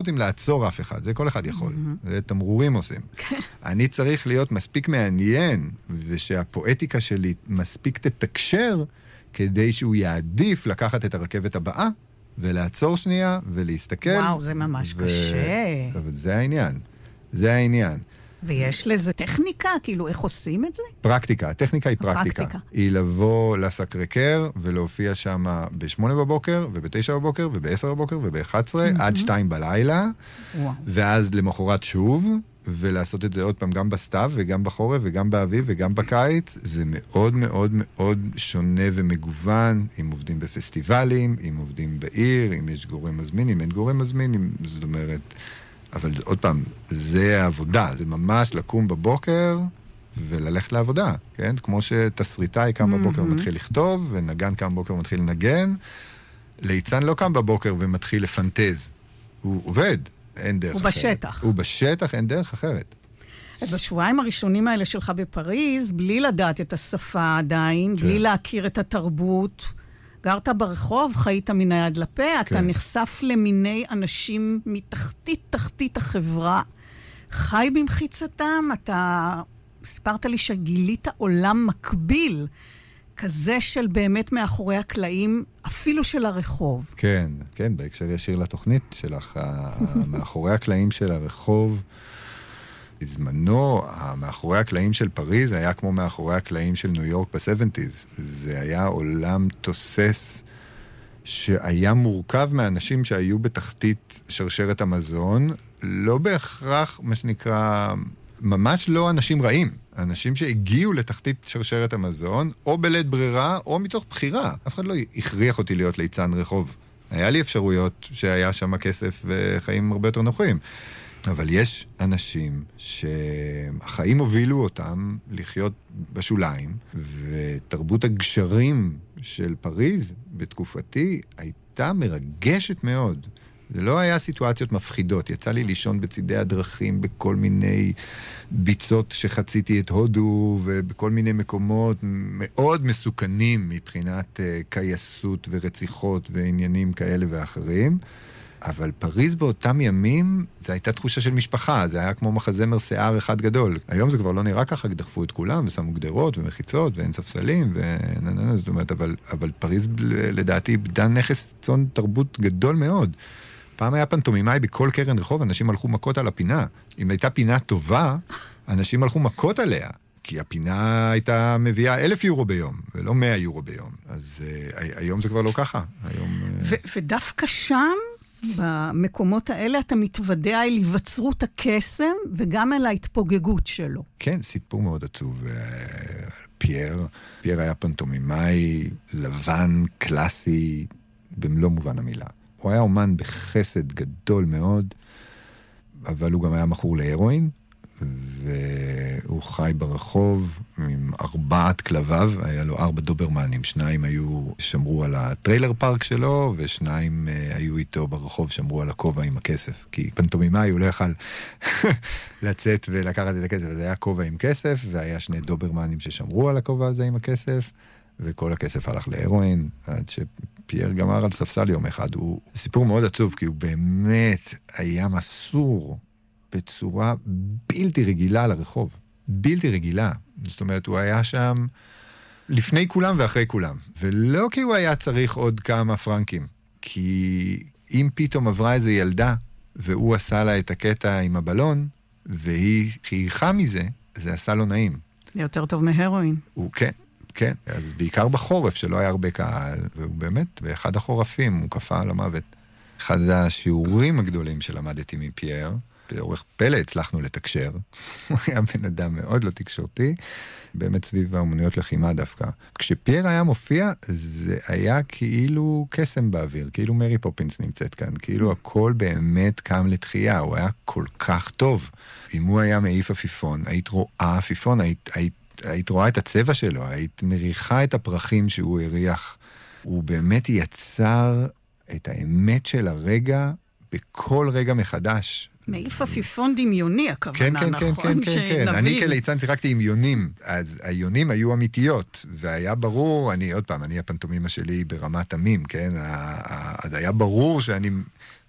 רוצים לעצור אף אחד, זה כל אחד יכול. זה תמרורים עושים. אני צריך להיות מספיק מעניין, ושהפואטיקה שלי מספיק תתקשר, כדי שהוא יעדיף לקחת את הרכבת הבאה, ולעצור שנייה, ולהסתכל. וואו, זה ממש קשה. אבל זה העניין. זה העניין. ויש לזה טכניקה? כאילו, איך עושים את זה? פרקטיקה. הטכניקה היא פרקטיקה. היא לבוא לסקרקר, ולהופיע שם ב-8 בבוקר, וב-9 בבוקר, וב-10 בבוקר, וב-11, עד 2 בלילה, ואז למחרת שוב, ולעשות את זה עוד פעם גם בסתיו, וגם בחורף, וגם באביב, וגם בקיץ. זה מאוד מאוד מאוד שונה ומגוון, אם עובדים בפסטיבלים, אם עובדים בעיר, אם יש גורם מזמין, אם אין גורם מזמין, זאת אומרת... אבל עוד פעם, זה העבודה, זה ממש לקום בבוקר וללכת לעבודה, כן? כמו שתסריטאי קם בבוקר ומתחיל לכתוב, ונגן קם בבוקר ומתחיל לנגן, ליצן לא קם בבוקר ומתחיל לפנטז. הוא עובד, אין דרך אחרת. הוא בשטח. הוא בשטח, אין דרך אחרת. בשבועיים הראשונים האלה שלך בפריז, בלי לדעת את השפה עדיין, בלי להכיר את התרבות, גרת ברחוב, חיית מן היד לפה, אתה נחשף למיני אנשים מתחתית תחתית החברה, חי במחיצתם, אתה סיפרת לי שגילית עולם מקביל, כזה של באמת מאחורי הקלעים, אפילו של הרחוב. כן, כן, בהקשר ישיר לתוכנית שלך, מאחורי הקלעים של הרחוב, בזמנו, מאחורי הקלעים של פריז היה כמו מאחורי הקלעים של ניו יורק ב-70s. זה היה עולם תוסס שהיה מורכב מאנשים שהיו בתחתית שרשרת המזון, לא בהכרח, מה שנקרא, ממש לא אנשים רעים. אנשים שהגיעו לתחתית שרשרת המזון, או בלית ברירה, או מתוך בחירה. אף אחד לא הכריח אותי להיות ליצן רחוב. היה לי אפשרויות שהיה שם כסף וחיים הרבה יותר נוחים. אבל יש אנשים שהחיים הובילו אותם לחיות בשוליים, ותרבות הגשרים של פריז בתקופתי הייתה מרגשת מאוד. זה לא היה סיטואציות מפחידות. יצא לי לישון בצידי הדרכים בכל מיני ביצות שחציתי את הודו, ובכל מיני מקומות מאוד מסוכנים מבחינת קייסות ורציחות ועניינים כאלה ואחרים. אבל פריז באותם ימים, זו הייתה תחושה של משפחה, זה היה כמו מחזמר שיער אחד גדול. היום זה כבר לא נראה ככה, דחפו את כולם, ושמו גדרות ומחיצות, ואין ספסלים, זאת אומרת, אבל פריז לדעתי איבדה נכס צאן תרבות גדול מאוד. פעם היה פנטומימאי בכל קרן רחוב, אנשים הלכו מכות על הפינה. אם הייתה פינה טובה, אנשים הלכו מכות עליה. כי הפינה הייתה מביאה 1,000 יורו ביום, ולא 100 יורו ביום. אז היום זה כבר לא ככה. ודווקא שם, במקומות האלה אתה מתוודע אל היווצרות הקסם וגם אל ההתפוגגות שלו. כן, סיפור מאוד עצוב. פייר היה פנטומימאי לבן, קלאסי, במלוא מובן המילה. הוא היה אומן בחסד גדול מאוד, אבל הוא גם היה מכור להרואין, והוא חי ברחוב עם 4 כלביו, היה לו 4 דוברמנים, 2 שמרו על הטריילר פארק שלו, ו2 היו איתו ברחוב, שמרו על הכובע עם הכסף, כי פנטומימאי הוא לא יכל לצאת ולקחת את הכסף, אז היה כובע עם כסף, והיה 2 דוברמנים ששמרו על הכובע הזה עם הכסף, וכל הכסף הלך להרואין, עד שפייר גמר על ספסל יום אחד. הוא סיפור מאוד עצוב, כי הוא באמת היה מסור בצורה בלתי רגילה לרחוב. בלתי רגילה. זאת אומרת, הוא היה שם לפני כולם ואחרי כולם. ולא כי הוא היה צריך עוד כמה פרנקים. כי אם פתאום עברה איזו ילדה, והוא עשה לה את הקטע עם הבלון, והיא חייכה מזה, זה עשה לו נעים. זה יותר טוב מהרואין. הוא, כן. כן, אז בעיקר בחורף, שלא היה הרבה קהל, והוא באמת, באחד החורפים, הוא קפא על המוות. אחד השיעורים הגדולים שלמדתי מפייר, באורך פלא הצלחנו לתקשר, הוא היה בן אדם מאוד לא תקשורתי, באמת סביב האומנויות לחימה דווקא. כשפייר היה מופיע, זה היה כאילו קסם באוויר, כאילו מרי פופינס נמצאת כאן, כאילו הכל באמת קם לתחייה, הוא היה כל כך טוב. אם הוא היה מעיף עפיפון, היית רואה עפיפון, היית רואה את הצבע שלו, היית מריחה את הפרחים שהוא הריח. הוא באמת יצר את האמת של הרגע בכל רגע מחדש. מעיף עפיפון דמיוני, הכוונה, נכון? כן. אני כליצן שיחקתי עם יונים, אז היונים היו אמיתיות, והיה ברור, עוד פעם, אני הפנטומימה שלי ברמת עמים, כן? אז היה ברור שאני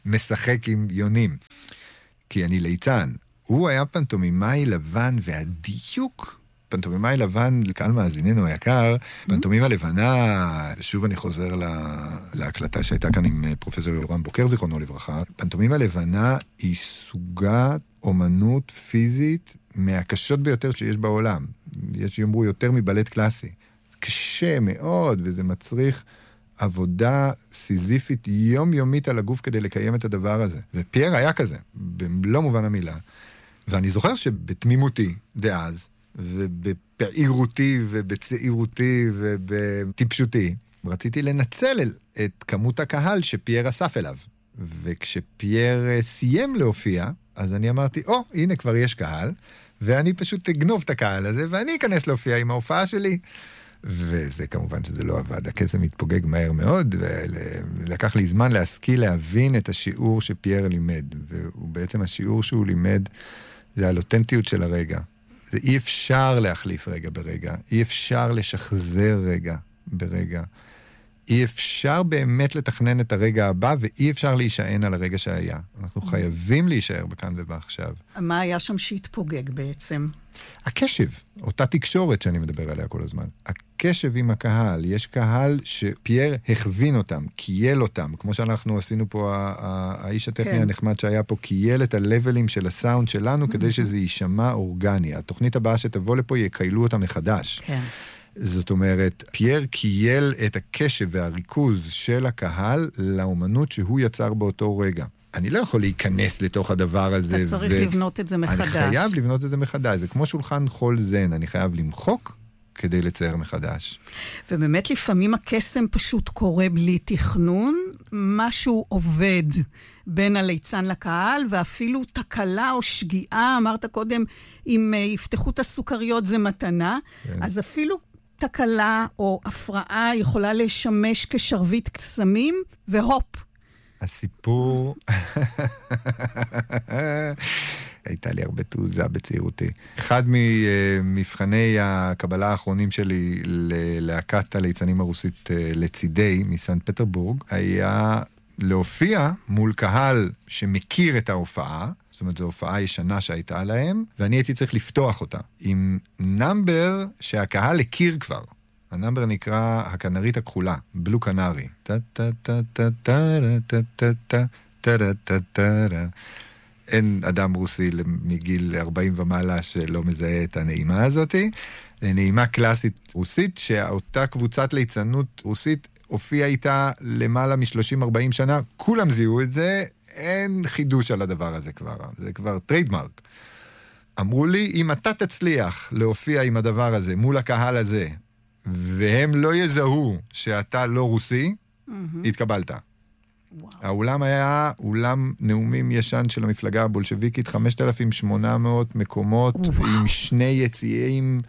משחק עם יונים. כי אני ליצן. הוא היה פנטומימאי לבן, והדיוק פנטומימאי לבן, לקהל מאזיננו היקר, פנטומימה לבנה, שוב אני חוזר להקלטה שהייתה כאן עם פרופסור יורם בוקר, זיכרונו לברכה, פנטומימה לבנה היא סוגת אומנות פיזית מהקשות ביותר שיש בעולם. יש שיאמרו יותר מבלט קלאסי. קשה מאוד, וזה מצריך עבודה סיזיפית יומיומית על הגוף כדי לקיים את הדבר הזה. ופייר היה כזה, במלוא מובן המילה. ואני זוכר שבתמימותי דאז, ובפעירותי ובצעירותי ובטיפשותי, רציתי לנצל את כמות הקהל שפייר אסף אליו. וכשפייר סיים להופיע, אז אני אמרתי, הנה כבר יש קהל, ואני פשוט אגנוב את הקהל הזה, ואני אכנס להופיע עם ההופעה שלי. וזה כמובן שזה לא עבד, הקסם התפוגג מהר מאוד, ולקח לי זמן להשכיל להבין את השיעור שפייר לימד, ובעצם השיעור שהוא לימד זה על אותנטיות של הרגע. זה אי אפשר להחליף רגע ברגע, אי אפשר לשחזר רגע ברגע, אי אפשר באמת לתכנן את הרגע הבא, ואי אפשר להישען על הרגע שהיה. אנחנו חייבים להישאר בכאן ובעכשיו. מה היה שם שהתפוגג בעצם? הקשב, אותה תקשורת שאני מדבר עליה כל הזמן. הקשב עם הקהל, יש קהל שפייר הכווין אותם, קייל אותם, כמו שאנחנו עשינו פה, האיש הטכני הנחמד שהיה פה, קייל את הלבלים של הסאונד שלנו, כדי שזה יישמע אורגני. התוכנית הבאה שתבוא לפה, יקהלו אותה מחדש. כן. זאת אומרת, פייר קייל את הקשב והריכוז של הקהל לאומנות שהוא יצר באותו רגע. אני לא יכול להיכנס לתוך הדבר הזה. אתה צריך לבנות את זה מחדש. אני חייב לבנות את זה מחדש. זה כמו שולחן חול זן, אני חייב למחוק כדי לצייר מחדש. ובאמת לפעמים הקסם פשוט קורה בלי תכנון, משהו עובד בין הליצן לקהל, ואפילו תקלה או שגיאה, אמרת קודם, אם יפתחו את הסוכריות זה מתנה, אז אפילו תקלה או הפרעה יכולה לשמש כשרביט קסמים, והופ. הסיפור... הייתה לי הרבה תעוזה בצעירותי. אחד ממבחני הקבלה האחרונים שלי ללהקת הליצנים הרוסית לצידי, מסנט פטרבורג, היה להופיע מול קהל שמכיר את ההופעה, זאת אומרת, זו הופעה ישנה שהייתה להם, ואני הייתי צריך לפתוח אותה עם נאמבר שהקהל הכיר כבר. הנאמבר נקרא הכנרית הכחולה, בלו קנרי. אין אדם רוסי מגיל 40 ומעלה שלא מזהה את הנעימה הזאת. זה נעימה קלאסית רוסית, שאותה קבוצת ליצנות רוסית הופיעה איתה למעלה מ-30-40 שנה, כולם זיהו את זה, אין חידוש על הדבר הזה כבר, זה כבר טריידמרק. אמרו לי, אם אתה תצליח להופיע עם הדבר הזה מול הקהל הזה, והם לא יזהו שאתה לא רוסי, התקבלת. האולם היה אולם נאומים ישן של המפלגה הבולשביקית, 5,800 מקומות, עם שני יציאים,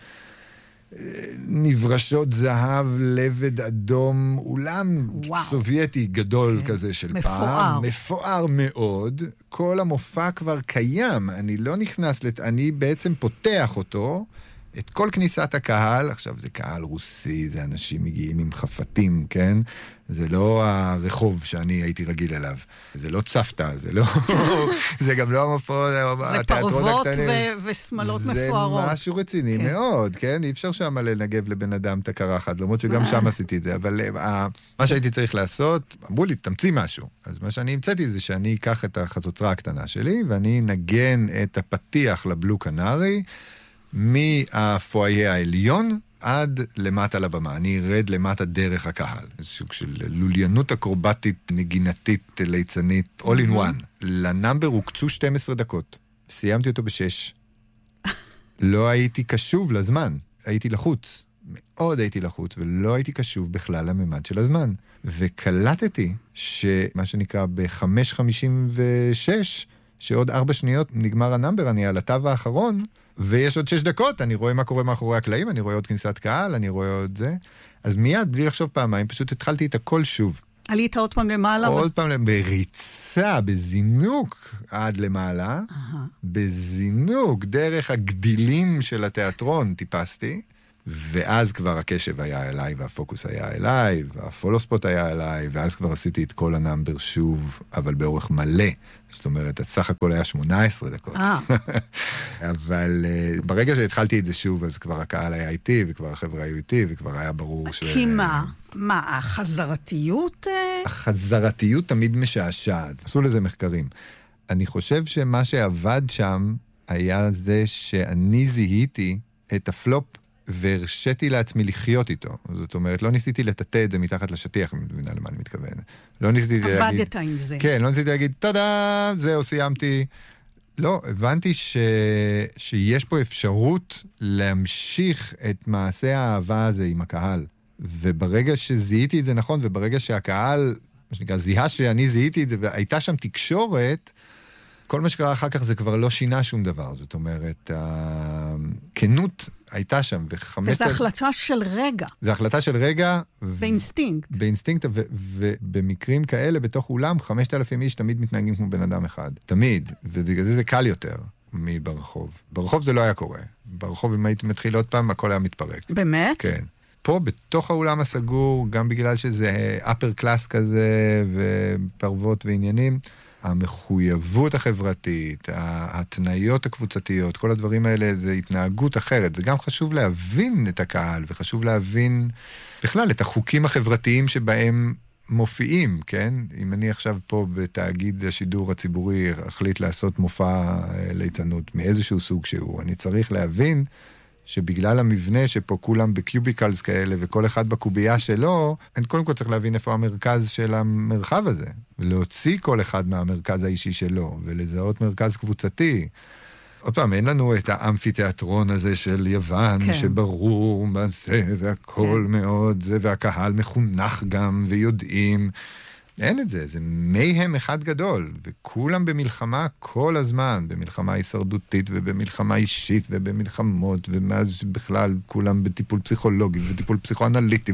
נברשות זהב, לבד אדום, אולם סובייטי גדול כזה של פעם. מפואר מאוד. כל המופע כבר קיים. אני לא נכנס, אני בעצם פותח אותו, את כל כניסת הקהל. עכשיו זה קהל רוסי, זה אנשים מגיעים עם חפתים, כן? זה לא הרחוב שאני הייתי רגיל אליו. זה לא צפתה, זה לא... זה גם לא המופעות, זה פרוות ושמלות מפוארות. זה משהו רציני מאוד, כן? אי אפשר שם לנגב לבן אדם את הקרחת, למרות שגם שם עשיתי את זה. אבל מה שהייתי צריך לעשות, אמרו לי, תמציא משהו. אז מה שאני המצאתי זה שאני אקח את החצוצרה הקטנה שלי, ואני נגן את הפתיח לבלו קנרי, מהפואיה העליון עד למטה לבמה. אני ארד למטה דרך הקהל. זה סוג של לוליינות אקרובטית, נגינתית, ליצנית, all in one. לנאמבר הוקצו 12 דקות. סיימתי אותו ב6. לא הייתי קשוב לזמן. הייתי לחוץ. מאוד הייתי לחוץ, ולא הייתי קשוב בכלל לממד של הזמן. וקלטתי שמה שנקרא ב-5:56, שעוד 4 שניות נגמר הנאמבר, אני על התו האחרון, ויש עוד 6 דקות, אני רואה מה קורה מאחורי הקלעים, אני רואה עוד כניסת קהל, אני רואה עוד זה. אז מיד, בלי לחשוב פעמיים, פשוט התחלתי את הכל שוב. עלית עוד פעם למעלה? עוד פעם, בריצה, בזינוק עד למעלה, בזינוק, דרך הגדילים של התיאטרון טיפסתי, ואז כבר הקשב היה אליי, והפוקוס היה אליי, והפולוספוט היה אליי, ואז כבר עשיתי את כל הנאמבר שוב, אבל באורך מלא. זאת אומרת, הסך הכל היה 18 דקות. אבל ברגע שהתחלתי את זה שוב, אז כבר הקהל היה איתי, וכבר החבר'ה היו איתי, וכבר היה ברור כי מה, החזרתיות? החזרתיות תמיד משעשעת. עשו לזה מחקרים. אני חושב שמה שעבד שם היה זה שאני זיהיתי את הפלופ, והרשיתי לעצמי לחיות איתו. זאת אומרת, לא ניסיתי לטאטא את זה מתחת לשטיח, אם מבינה למה אני מתכוון. לא ניסיתי להגיד... עבדת עם זה. כן, לא ניסיתי להגיד, תודה, זהו, סיימתי. לא, הבנתי שיש פה אפשרות להמשיך את מעשה האהבה הזה עם הקהל. וברגע שזיהיתי את זה נכון, וברגע שהקהל, מה שנקרא, זיהה שאני זיהיתי את זה, והייתה שם תקשורת, כל מה שקרה אחר כך זה כבר לא שינה שום דבר. זאת אומרת, הכנות הייתה שם. וזה החלטה של רגע. זה החלטה של רגע. באינסטינקט. באינסטינקט, ובמקרים כאלה, בתוך אולם, 5,000 איש תמיד מתנהגים כמו בן אדם אחד. תמיד. ובגלל זה קל יותר מברחוב. ברחוב זה לא היה קורה. ברחוב, אם הייתי מתחיל עוד פעם, הכל היה מתפרק. באמת? כן. פה, בתוך האולם הסגור, גם בגלל שזה upper class כזה, ופרוות ועניינים, המחויבות החברתית, התנאיות הקבוצתיות, כל הדברים האלה, זה התנהגות אחרת. זה גם חשוב להבין את הקהל, וחשוב להבין בכלל את החוקים החברתיים שבהם מופיעים, כן? אם אני עכשיו פה בתאגיד השידור הציבורי החליט לעשות מופע ליצנות מאיזשהו סוג שהוא, אני צריך להבין שבגלל המבנה שפה כולם בקיוביקלס כאלה, וכל אחד בקובייה שלו, אני קודם כל צריך להבין איפה המרכז של המרחב הזה, ולהוציא כל אחד מהמרכז האישי שלו, ולזהות מרכז קבוצתי. עוד פעם, אין לנו את האמפיתיאטרון הזה של יוון, כן. שברור מה זה, והכל כן. מאוד זה, והקהל מחונך גם, ויודעים. אין את זה, זה מייהם אחד גדול, וכולם במלחמה כל הזמן, במלחמה הישרדותית ובמלחמה אישית ובמלחמות, ומאז בכלל כולם בטיפול פסיכולוגי וטיפול פסיכואנליטי,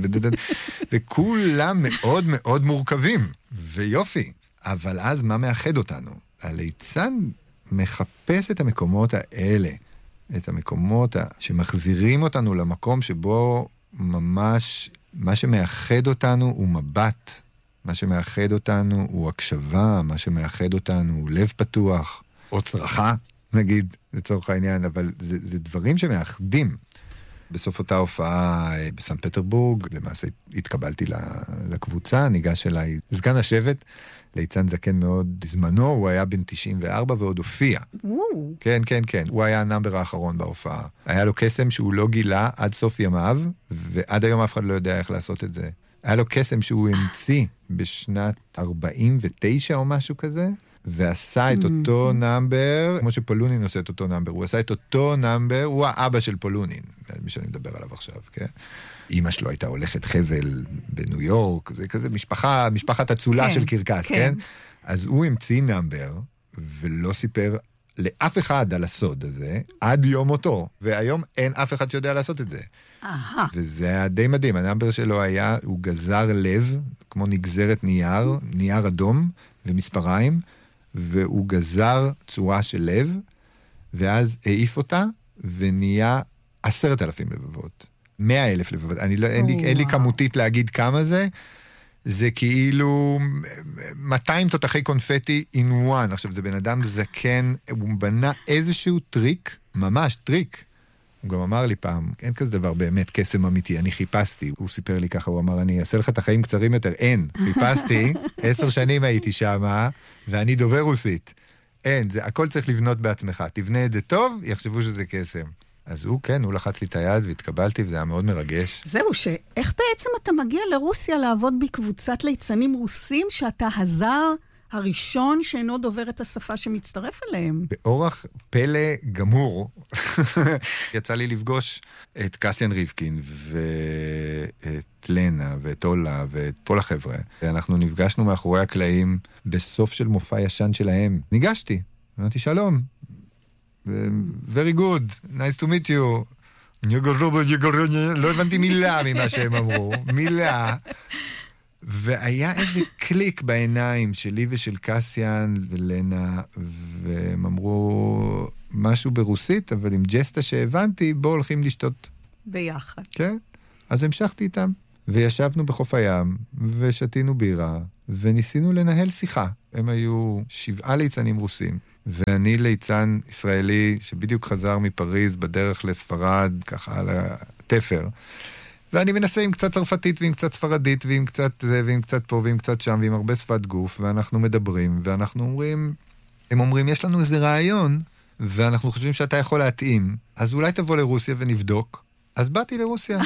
וכולם מאוד מאוד מורכבים, ויופי. אבל אז מה מאחד אותנו? הליצן מחפש את המקומות האלה, את המקומות שמחזירים אותנו למקום שבו ממש מה שמאחד אותנו הוא מבט, מה שמאחד אותנו הוא הקשבה, מה שמאחד אותנו הוא לב פתוח, או צרחה, נגיד, לצורך העניין, אבל זה דברים שמאחדים. בסוף אותה הופעה בסן פטרבורג, למעשה התקבלתי לקבוצה, ניגש אליי סגן השבט, ליצן זקן מאוד בזמנו, הוא היה בן 94 ועוד הופיע. כן, כן, כן, הוא היה הנאמבר האחרון בהופעה. היה לו קסם שהוא לא גילה עד סוף ימיו, ועד היום אף אחד לא יודע איך לעשות את זה. היה לו קסם שהוא המציא בשנת 49 או משהו כזה, ועשה את אותו נאמבר, כמו שפולונין עושה את אותו נאמבר, הוא עשה את אותו נאמבר, הוא האבא של פולונין, מי שאני מדבר עליו עכשיו, כן? אמא שלו הייתה הולכת חבל בניו יורק, זה כזה משפחת אצולה של קרקס, כן? אז הוא המציא נאמבר, ולא סיפר לאף אחד על הסוד הזה, עד יום מותו, והיום אין אף אחד שיודע לעשות את זה. וזה היה די מדהים, הנאמבר שלו היה, הוא גזר לב, כמו נגזרת נייר אדום ומספריים, והוא גזר צורה של לב, ואז העיף אותה, ונהיה 10,000 לבבות. 100,000 לבבות. אין לי כמותית להגיד כמה זה, זה כאילו 200 תותחי קונפטי in one. עכשיו, זה בן אדם זקן, הוא בנה איזשהו טריק, ממש טריק. הוא גם אמר לי פעם, אין כזה דבר באמת קסם אמיתי, אני חיפשתי. הוא סיפר לי ככה, הוא אמר, אני אעשה לך את החיים קצרים יותר. אין, חיפשתי, 10 שנים הייתי שם, ואני דובר רוסית. אין, זה, הכל צריך לבנות בעצמך. תבנה את זה טוב, יחשבו שזה קסם. אז הוא, כן, הוא לחץ לי את היד והתקבלתי, וזה היה מאוד מרגש. זהו, שאיך בעצם אתה מגיע לרוסיה לעבוד בקבוצת ליצנים רוסים, שאתה הזר הראשון שאינו דובר את השפה שמצטרף אליהם? באורח פלא גמור, יצא לי לפגוש את קסיאן ריבקין, ואת לנה, ואת אולה, ואת כל החבר'ה. אנחנו נפגשנו מאחורי הקלעים בסוף של מופע ישן שלהם. ניגשתי, אמרתי שלום. Very good, nice to meet you. לא הבנתי מילה ממה שהם אמרו, מילה. והיה איזה קליק בעיניים שלי ושל קסיאן ולנה, והם אמרו משהו ברוסית, אבל עם ג'סטה שהבנתי, בואו הולכים לשתות ביחד. כן, אז המשכתי איתם, וישבנו בחוף הים, ושתינו בירה, וניסינו לנהל שיחה. הם היו 7 ליצנים רוסים, ואני ליצן ישראלי שבדיוק חזר מפריז בדרך לספרד, ככה על התפר. ואני מנסה עם קצת צרפתית ועם קצת ספרדית ועם קצת זה ועם קצת פה ועם קצת שם ועם הרבה שפת גוף, ואנחנו מדברים ואנחנו אומרים, הם אומרים, יש לנו איזה רעיון ואנחנו חושבים שאתה יכול להתאים, אז אולי תבוא לרוסיה ונבדוק. אז באתי לרוסיה.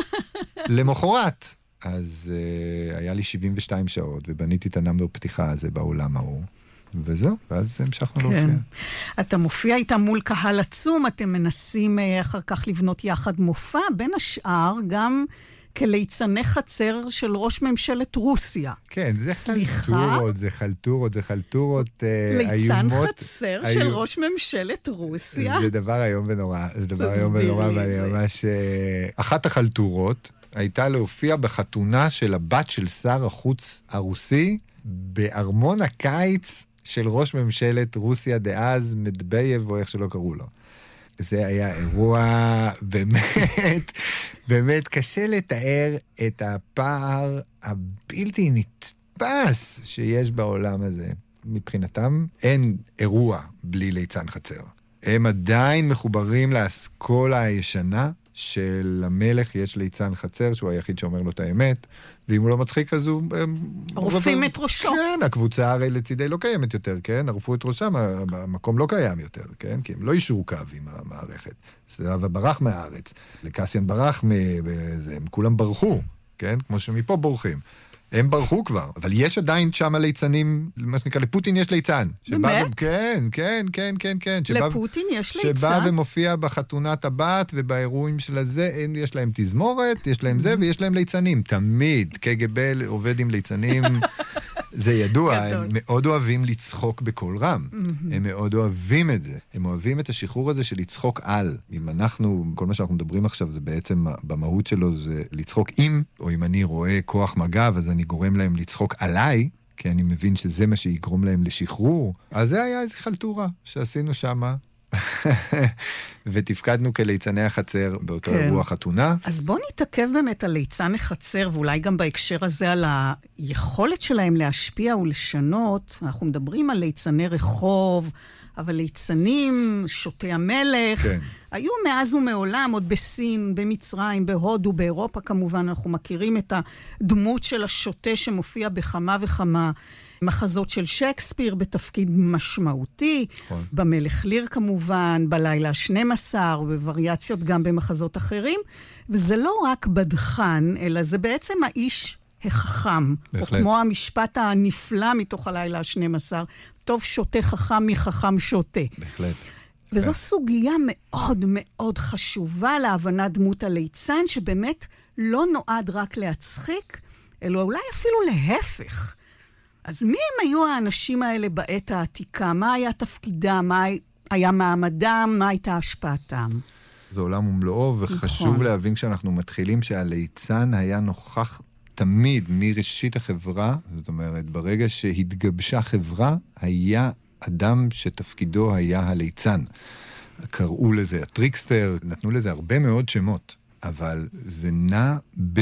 למחרת. אז היה לי 72 שעות ובניתי את הנאמבר פתיחה הזה בעולם ההוא. וזהו, ואז המשכנו להופיע. אתה מופיע איתם מול קהל עצום, אתם מנסים אחר כך לבנות יחד מופע, בין השאר גם כליצני חצר של ראש ממשלת רוסיה. כן, זה חלטורות, זה חלטורות ליצן חצר של ראש ממשלת רוסיה. זה דבר איום ונורא, ואני ממש... אחת החלטורות הייתה להופיע בחתונה של הבת של שר החוץ הרוסי, בארמון הקיץ של ראש ממשלת רוסיה דאז, מדבייב, או איך שלא קראו לו. זה היה אירוע באמת, באמת קשה לתאר את הפער הבלתי נתפס שיש בעולם הזה. מבחינתם אין אירוע בלי ליצן חצר. הם עדיין מחוברים לאסכולה הישנה, של המלך יש ליצן חצר, שהוא היחיד שאומר לו את האמת, ואם הוא לא מצחיק, אז הוא... ערופים את ראשו. כן, הקבוצה הרי לצידי לא קיימת יותר, כן? ערפו את ראשם, המקום לא קיים יותר, כן? כי הם לא אישרו קו עם המערכת. סבבה ברח מהארץ. לקסיאן ברח מזה, הם כולם ברחו, כן? כמו שמפה בורחים. הם ברחו כבר, אבל יש עדיין שם ליצנים, מה שנקרא, לפוטין יש ליצן. באמת? כן. לפוטין יש ליצן? שבא ומופיע בחתונת הבת ובאירועים של הזה, יש להם תזמורת, יש להם זה ויש להם ליצנים. תמיד, קג"ב עובד עם ליצנים, זה ידוע, הם מאוד אוהבים לצחוק בכל רם. הם מאוד אוהבים את זה. הם אוהבים את השחרור הזה של לצחוק על. אם אנחנו, כל מה שאנחנו מדברים עכשיו, זה בעצם, במהות שלו זה לצחוק עם, או אם אני רואה כוח מג"ב, אז אני גורם להם לצחוק עליי, כי אני מבין שזה מה שיגרום להם לשחרור. אז זה היה איזו חלטורה שעשינו שמה. ותפקדנו כליצני החצר באותו אירוע חתונה. אז בוא נתעכב באמת על ליצן החצר, ואולי גם בהקשר הזה על היכולת שלהם להשפיע ולשנות. אנחנו מדברים על ליצני רחוב, אבל ליצנים, שוטי המלך, היו מאז ומעולם, עוד בסין, במצרים, בהודו, באירופה כמובן, אנחנו מכירים את הדמות של השוטה שמופיע בכמה וכמה מחזות של שייקספיר בתפקיד משמעותי, במלך ליר כמובן, בלילה ה-12, ובווריאציות גם במחזות אחרים, וזה לא רק בדחן, אלא זה בעצם האיש החכם, או כמו המשפט הנפלא מתוך הלילה ה-12, טוב שוטה חכם מחכם שוטה. בהחלט. וזו סוגיה מאוד מאוד חשובה להבנת דמות הליצן, שבאמת לא נועד רק להצחיק, אלא אולי אפילו להפך. אז מי הם היו האנשים האלה בעת העתיקה? מה היה תפקידם? מה היה מעמדם? מה הייתה השפעתם? זה עולם ומלואו, וחשוב להבין כשאנחנו מתחילים שהליצן היה נוכח תמיד מראשית החברה, זאת אומרת, ברגע שהתגבשה חברה, היה אדם שתפקידו היה הליצן. קראו לזה הטריקסטר, נתנו לזה הרבה מאוד שמות, אבל זה נע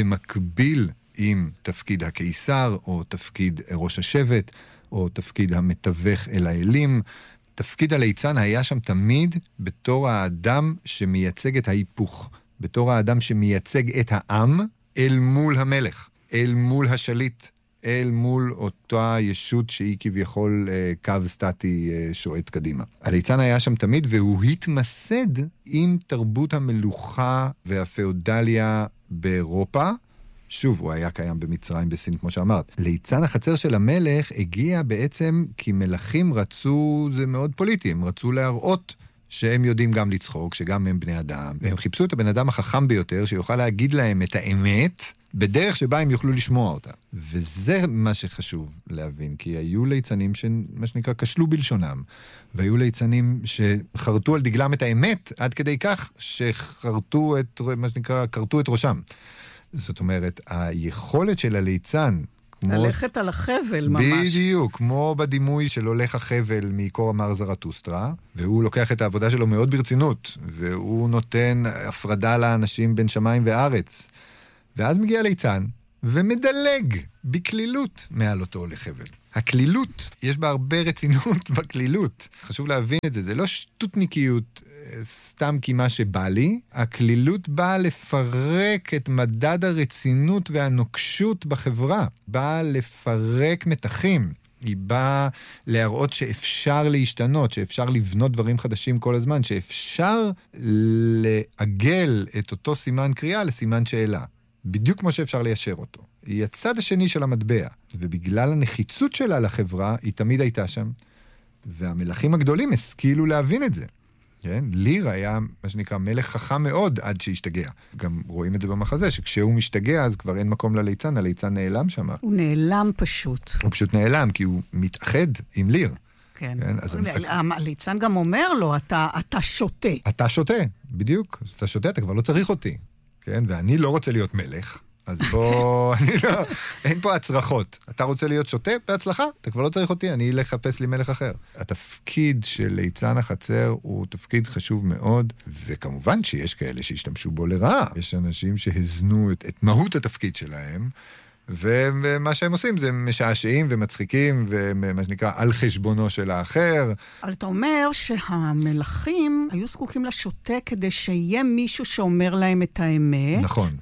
במקביל עם תפקיד הקיסר, או תפקיד ראש השבט, או תפקיד המתווך אל האלים. תפקיד הליצן היה שם תמיד בתור האדם שמייצג את ההיפוך, בתור האדם שמייצג את העם אל מול המלך, אל מול השליט, אל מול אותה ישות שהיא כביכול קו סטטי שועט קדימה. הליצן היה שם תמיד, והוא התמסד עם תרבות המלוכה והפאודליה באירופה. שוב, הוא היה קיים במצרים, בסין, כמו שאמרת. ליצן החצר של המלך הגיע בעצם כי מלכים רצו, זה מאוד פוליטי, הם רצו להראות שהם יודעים גם לצחוק, שגם הם בני אדם. והם חיפשו את הבן אדם החכם ביותר, שיוכל להגיד להם את האמת, בדרך שבה הם יוכלו לשמוע אותה. וזה מה שחשוב להבין, כי היו ליצנים שמה שנקרא כשלו בלשונם, והיו ליצנים שחרטו על דגלם את האמת, עד כדי כך שחרטו את, מה שנקרא, קרטו את ראשם. זאת אומרת, היכולת של הליצן, ללכת על החבל ממש. בדיוק, כמו בדימוי של הולך החבל מקור אמר זרטוסטרה, והוא לוקח את העבודה שלו מאוד ברצינות, והוא נותן הפרדה לאנשים בין שמיים וארץ. ואז מגיע ליצן, ומדלג בכלילות מעל אותו הולך חבל. הכלילות, יש בה הרבה רצינות בכלילות. חשוב להבין את זה, זה לא שטותניקיות סתם כי מה שבא לי, הכלילות באה לפרק את מדד הרצינות והנוקשות בחברה, באה לפרק מתחים, היא באה להראות שאפשר להשתנות, שאפשר לבנות דברים חדשים כל הזמן, שאפשר לעגל את אותו סימן קריאה לסימן שאלה, בדיוק כמו שאפשר ליישר אותו. היא הצד השני של המטבע, ובגלל הנחיצות שלה לחברה, היא תמיד הייתה שם, והמלכים הגדולים השכילו להבין את זה. כן? ליר היה, מה שנקרא, מלך חכם מאוד עד שהשתגע. גם רואים את זה במחזה, שכשהוא משתגע, אז כבר אין מקום לליצן, הליצן נעלם שם. הוא נעלם פשוט. הוא פשוט נעלם, כי הוא מתאחד עם ליר. כן. הליצן גם אומר לו, אתה שותה. אתה שותה, בדיוק. אתה שותה, אתה כבר לא צריך אותי. כן? ואני לא רוצה להיות מלך. אז בוא, אין פה הצרחות. אתה רוצה להיות שוטה? בהצלחה. אתה כבר לא צריך אותי, אני לחפש לי מלך אחר. התפקיד של ליצן החצר הוא תפקיד חשוב מאוד, וכמובן שיש כאלה שהשתמשו בו לרעה. יש אנשים שהזנו את מהות התפקיד שלהם, ומה שהם עושים זה משעשעים ומצחיקים, ומה שנקרא על חשבונו של האחר. אבל אתה אומר שהמלכים היו זקוקים לשוטה כדי שיהיה מישהו שאומר להם את האמת. נכון.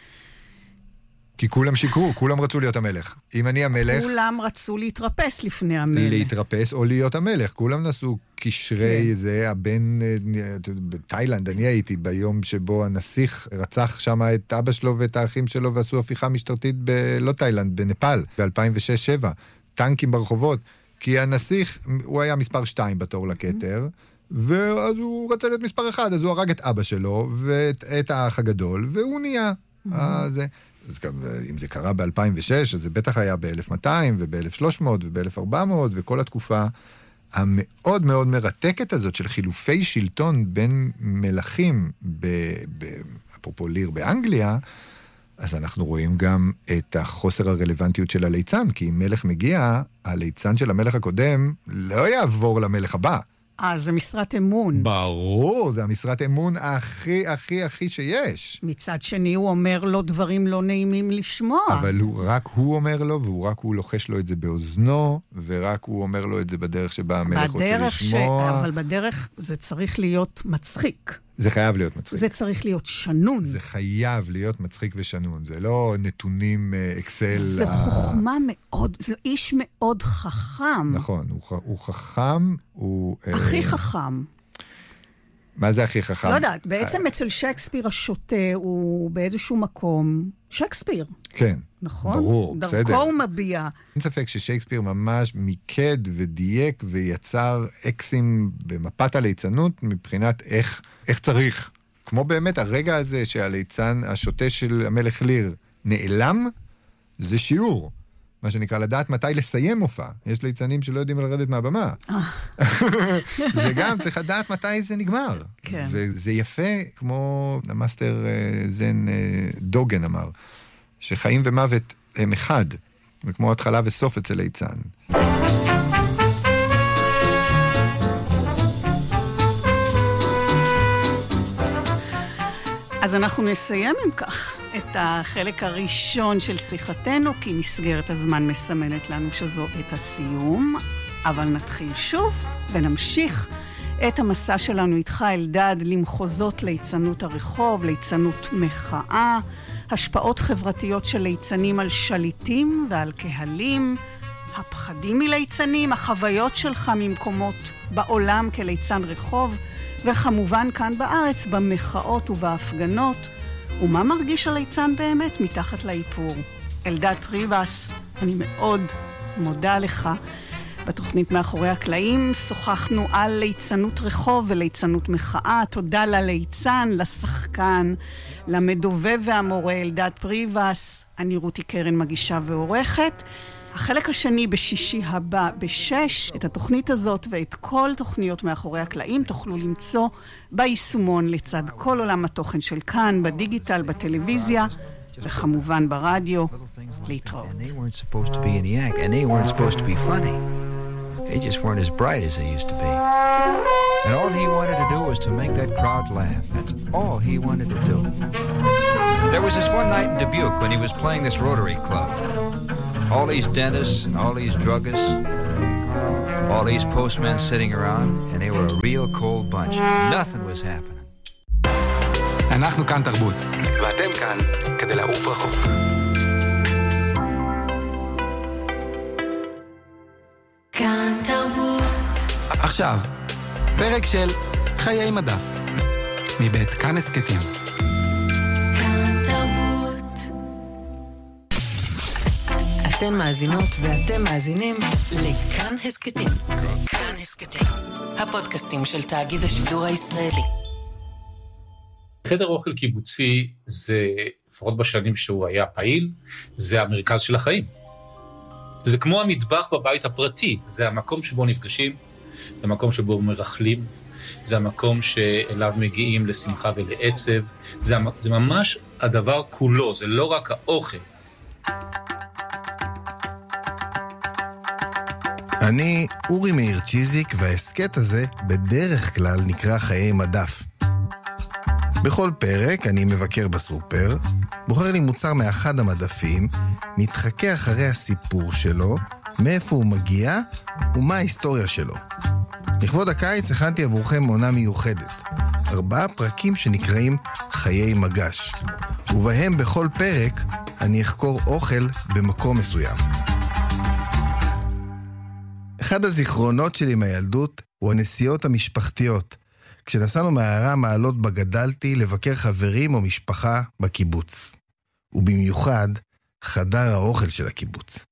כי כולם שיקרו, כולם רצו להיות המלך. אם אני המלך... כולם רצו להתרפס לפני המלך. להתרפס או להיות המלך. כולם נסו קשרי כן. זה, הבן... בתאילנד, אני הייתי ביום שבו הנסיך רצח שם את אבא שלו ואת האחים שלו, ועשו הפיכה משטרתית לא תאילנד, בנפאל, ב-2006-2007. טנקים ברחובות. כי הנסיך, הוא היה מספר 2 בתור לכתר, ואז הוא רצה להיות מספר 1, אז הוא הרג את אבא שלו ואת האח הגדול, והוא נהיה. זה... אז גם, אם זה קרה ב-2006, אז זה בטח היה ב-1200 וב-1300 וב-1400 וכל התקופה המאוד מאוד מרתקת הזאת של חילופי שלטון בין מלכים, אפרופו ליר באנגליה, אז אנחנו רואים גם את החוסר הרלוונטיות של הליצן, כי אם מלך מגיע, הליצן של המלך הקודם לא יעבור למלך הבא. זה משרת אמון. ברור, זה המשרת אמון הכי שיש. מצד שני הוא אומר לו דברים לא נעימים לשמוע. אבל רק הוא אומר לו, ורק הוא לוחש לו את זה באוזנו, ורק הוא אומר לו את זה בדרך שבה המלך רוצה לשמוע. אבל בדרך זה צריך להיות מצחיק. זה חייב להיות מצחיק. זה צריך להיות שנון. זה חייב להיות מצחיק ושנון. זה לא נתונים אקסל. זה חוכמה מאוד, זה איש מאוד חכם. נכון, הוא חכם, הוא... הכי חכם. מה זה הכי חכם? לא יודעת, בעצם אצל שייקספיר השוטה הוא באיזשהו מקום שייקספיר. כן. נכון? ברור, בסדר. דרכו הוא מביע. אין ספק ששייקספיר ממש מיקד ודייק ויצר אקסים במפת הליצנות מבחינת איך צריך. כמו באמת הרגע הזה שהליצן, השוטה של המלך ליר נעלם, זה שיעור. מה שנקרא לדעת מתי לסיים מופע. יש ליצנים שלא יודעים לרדת מהבמה. זה גם צריך לדעת מתי זה נגמר. כן. וזה יפה, כמו המאסטר זן דוגן אמר, שחיים ומוות הם אחד, וכמו התחלה וסוף אצל ליצן. אז אנחנו נסיים עם כך את החלק הראשון של שיחתנו, כי מסגרת הזמן מסמנת לנו שזו את הסיום, אבל נתחיל שוב ונמשיך את המסע שלנו איתך אלדד למחוזות ליצנות הרחוב, ליצנות מחאה, השפעות חברתיות של ליצנים על שליטים ועל קהלים, הפחדים מליצנים, החוויות שלך ממקומות בעולם כליצן רחוב, וכמובן כאן בארץ במחאות ובהפגנות, ומה מרגיש הליצן באמת מתחת לאיפור. אלדד פריבס, אני מאוד מודה לך. בתוכנית מאחורי הקלעים שוחחנו על ליצנות רחוב וליצנות מחאה. תודה לליצן, לשחקן, למדובב והמורה אלדד פריבס. אני רותי קרן מגישה ועורכת. החלק השני בשישי הבא ב-6, את התוכנית הזאת ואת כל תוכניות מאחורי הקלעים תוכלו למצוא ביישומון לצד כל עולם התוכן של כאן, בדיגיטל, בטלוויזיה וכמובן ברדיו. להתראות. And they weren't supposed to be in the act, and they weren't supposed to be funny. They just weren't as bright as they used to be. And all he wanted to do was to make that crowd laugh. That's all he wanted to do. There was this one night in Dubuque when he was playing this Rotary Club. All these dentists and all these druggists, all these postmen sitting around, and they were a real cold bunch. Nothing was happening. אנחנו כאן תרבות, ואתם כאן כדי לעוף רחוק. כאן תרבות. עכשיו, פרק של חיי מדף, מבית כאן הסקטים. כאן תרבות. אתן מאזינות ואתם מאזינים לכאן הסקטים. כאן הסקטים, הפודקאסטים של תאגיד השידור הישראלי. חדר אוכל קיבוצי זה, לפחות בשנים שהוא היה פעיל, זה המרכז של החיים. זה כמו המטבח בבית הפרטי, זה המקום שבו נפגשים, זה המקום שבו מרחלים, זה המקום שאליו מגיעים לשמחה ולעצב, זה ממש הדבר כולו, זה לא רק האוכל. אני אורי מאיר צ'יזיק, והעסקט הזה בדרך כלל נקרא חיי מדף. בכל פרק אני מבקר בסופר, בוחר לי מוצר מאחד המדפים, מתחכה אחרי הסיפור שלו, מאיפה הוא מגיע ומה ההיסטוריה שלו. לכבוד הקיץ הכנתי עבורכם עונה מיוחדת, 4 פרקים שנקראים חיי מגש, ובהם בכל פרק אני אחקור אוכל במקום מסוים. אחד הזיכרונות שלי מהילדות הוא הנסיעות המשפחתיות, כשנסענו מהעיירה מעלות בה גדלתי לבקר חברים או משפחה בקיבוץ. ובמיוחד חדר האוכל של הקיבוץ.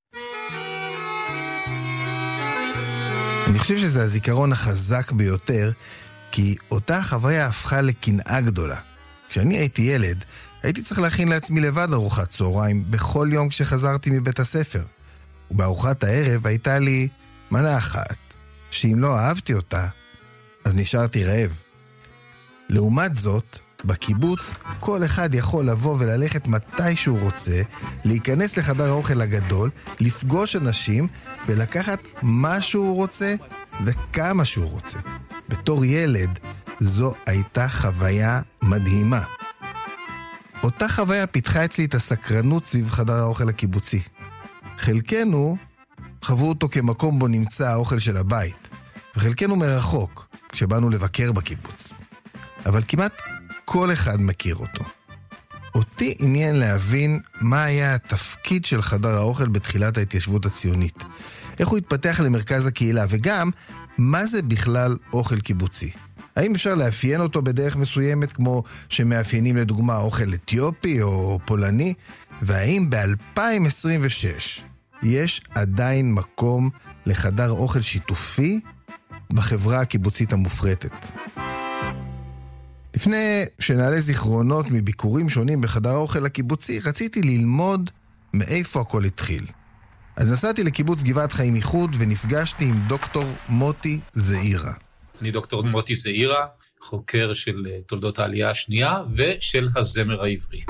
אני חושב שזה הזיכרון החזק ביותר, כי אותה חוויה הפכה לקנאה גדולה. כשאני הייתי ילד, הייתי צריך להכין לעצמי לבד ארוחת צהריים בכל יום כשחזרתי מבית הספר. ובארוחת הערב הייתה לי מנה אחת, שאם לא אהבתי אותה, אז נשארתי רעב. לעומת זאת, בקיבוץ כל אחד יכול לבוא וללכת מתי שהוא רוצה, להיכנס לחדר האוכל הגדול, לפגוש אנשים ולקחת מה שהוא רוצה וכמה שהוא רוצה. בתור ילד זו הייתה חוויה מדהימה. אותה חוויה פיתחה אצלי את הסקרנות סביב חדר האוכל הקיבוצי. חלקנו חוו אותו כמקום בו נמצא האוכל של הבית, וחלקנו מרחוק כשבאנו לבקר בקיבוץ. אבל כמעט כל אחד מכיר אותו. אותי עניין להבין מה היה התפקיד של חדר האוכל בתחילת ההתיישבות הציונית. איך הוא התפתח למרכז הקהילה, וגם מה זה בכלל אוכל קיבוצי. האם אפשר לאפיין אותו בדרך מסוימת כמו שמאפיינים לדוגמה אוכל אתיופי או פולני? והאם ב-2026 יש עדיין מקום לחדר אוכל שיתופי בחברה הקיבוצית המופרטת? לפני שנעלה זיכרונות מביקורים שונים בחדר האוכל הקיבוצי, רציתי ללמוד מאיפה הכל התחיל. אז נסעתי לקיבוץ גבעת חיים איחוד ונפגשתי עם דוקטור מוטי זעירה. אני דוקטור מוטי זעירה, חוקר של תולדות העלייה השנייה ושל הזמר העברי.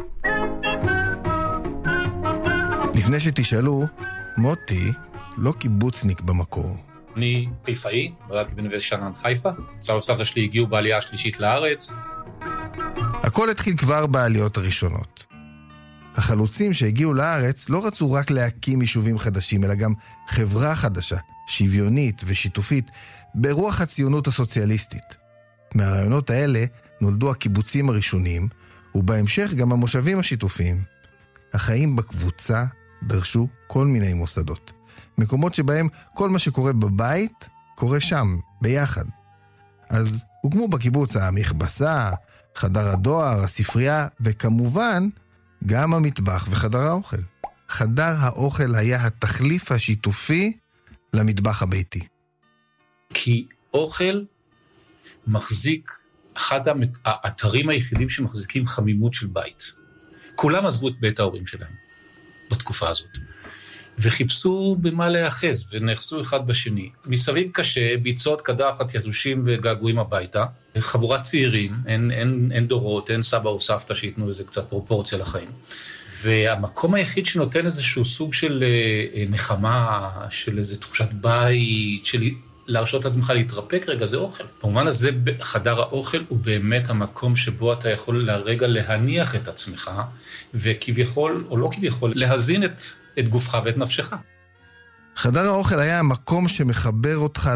לפני שתשאלו, מוטי לא קיבוצניק במקור. אני חיפאי, נולדתי בנווה שאנן חיפה. סבא וסבתא שלי הגיעו בעלייה השלישית לארץ. הכל התחיל כבר בעליות הראשונות. החלוצים שהגיעו לארץ לא רצו רק להקים יישובים חדשים, אלא גם חברה חדשה, שוויונית ושיתופית, ברוח הציונות הסוציאליסטית. מהרעיונות האלה נולדו הקיבוצים הראשונים, ובהמשך גם המושבים השיתופיים. החיים בקבוצה דרשו כל מיני מוסדות. מקומות שבהם כל מה שקורה בבית קורה שם, ביחד. אז הוקמו בקיבוץ המכבסה, חדר הדואר, הספרייה, וכמובן גם המטבח וחדר האוכל. חדר האוכל היה התחליף השיתופי למטבח הביתי. כי אוכל מחזיק אחד האתרים היחידים שמחזיקים חמימות של בית. כולם עזבו את בית ההורים שלהם בתקופה הזאת. וחיפשו במה להיאחז, ונחסו אחד בשני. מסביב קשה, ביצות, קדחת, יתושים וגעגועים הביתה. חבורת צעירים, אין דורות, אין סבא או סבתא שיתנו איזה קצת פרופורציה לחיים. והמקום היחיד שנותן איזשהו סוג של נחמה, של איזו תחושת בית, של להרשות לעצמך להתרפק רגע, זה אוכל. במובן הזה, חדר האוכל הוא באמת המקום שבו אתה יכול לרגע להניח את עצמך, וכביכול, או לא כביכול, להזין את גופך ואת נפשך. חדר האוכל היה המקום שמחבר אותך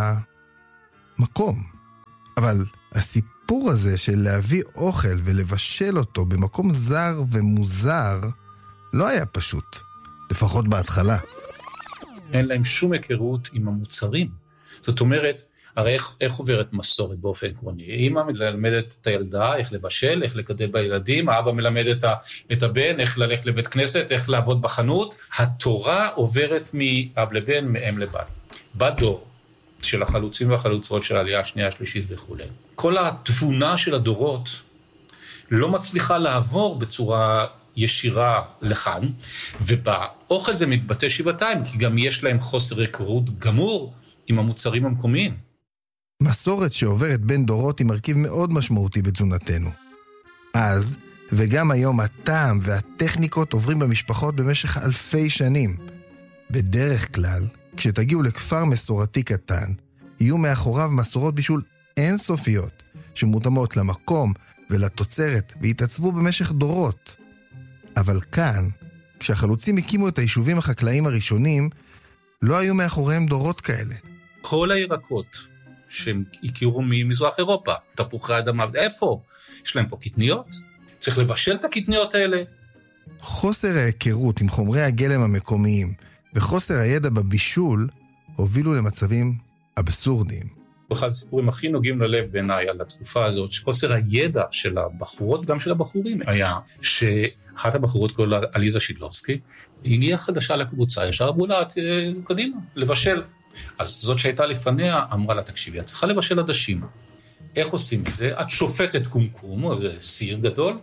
למקום. אבל הסיפור הזה של להביא אוכל ולבשל אותו במקום זר ומוזר, לא היה פשוט. לפחות בהתחלה. אין להם שום היכרות עם המוצרים. זאת אומרת, הרי איך עוברת מסורת באופן עקרוני? אמא מלמדת את הילדה, איך לבשל, איך לגדל בילדים, האבא מלמד את הבן, איך ללכת לבית כנסת, איך לעבוד בחנות. התורה עוברת מאב לבן, מאם לבת. בדור של החלוצים והחלוצות של העלייה השנייה, השלישית וכו'. כל התבונה של הדורות לא מצליחה לעבור בצורה ישירה לכאן, ובאוכל זה מתבטא שבעתיים, כי גם יש להם חוסר היכרות גמור עם המוצרים המקומיים. מסורת שעוברת בין דורות היא מרכיב מאוד משמעותי בתזונתנו. אז, וגם היום הטעם והטכניקות עוברים במשפחות במשך אלפי שנים. בדרך כלל, כשתגיעו לכפר מסורתי קטן, יהיו מאחוריו מסורות בישול אינסופיות, שמותאמות למקום ולתוצרת, והתעצבו במשך דורות. אבל כאן, כשהחלוצים הקימו את היישובים החקלאיים הראשונים, לא היו מאחוריהם דורות כאלה. כל הירקות שהם הכירו ממזרח אירופה, תפוחי אדמה, איפה? יש להם פה קטניות? צריך לבשל את הקטניות האלה? חוסר ההיכרות עם חומרי הגלם המקומיים וחוסר הידע בבישול הובילו למצבים אבסורדיים. אחד הסיפורים הכי נוגעים ללב בעיניי על התקופה הזאת, שחוסר הידע של הבחורות, גם של הבחורים, היה שאחת הבחורות קוראים לה עליזה שידלובסקי, היא הגיעה חדשה לקבוצה, ישר אמרו לה, קדימה, לבשל. אז זאת שהייתה לפניה אמרה לה, תקשיבי, את צריכה לבשל עדשים. איך עושים את זה? את שופטת קומקום, זה סיר גדול,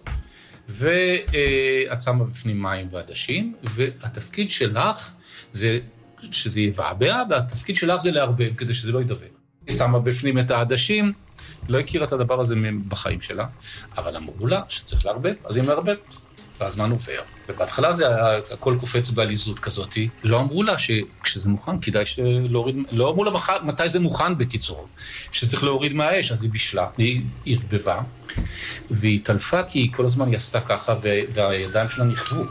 ואת שמה בפנים מים ועדשים, והתפקיד שלך זה שזה יבעבע, והתפקיד שלך זה להרבב כדי שזה לא ידבק. היא שמה בפנים את העדשים, לא הכירה את הדבר הזה בחיים שלה, אבל אמרו לה שצריך להרבב, אז היא מערבבת. והזמן עובר, ובהתחלה זה היה הכל קופץ בעליזות כזאת, לא אמרו לה שכשזה מוכן כדאי להוריד, לא אמרו לה מתי זה מוכן בקיצור, שצריך להוריד מהאש, אז היא בישלה, היא הרבבה, והיא התעלפה כי כל הזמן היא עשתה ככה, והידיים שלה נכוו,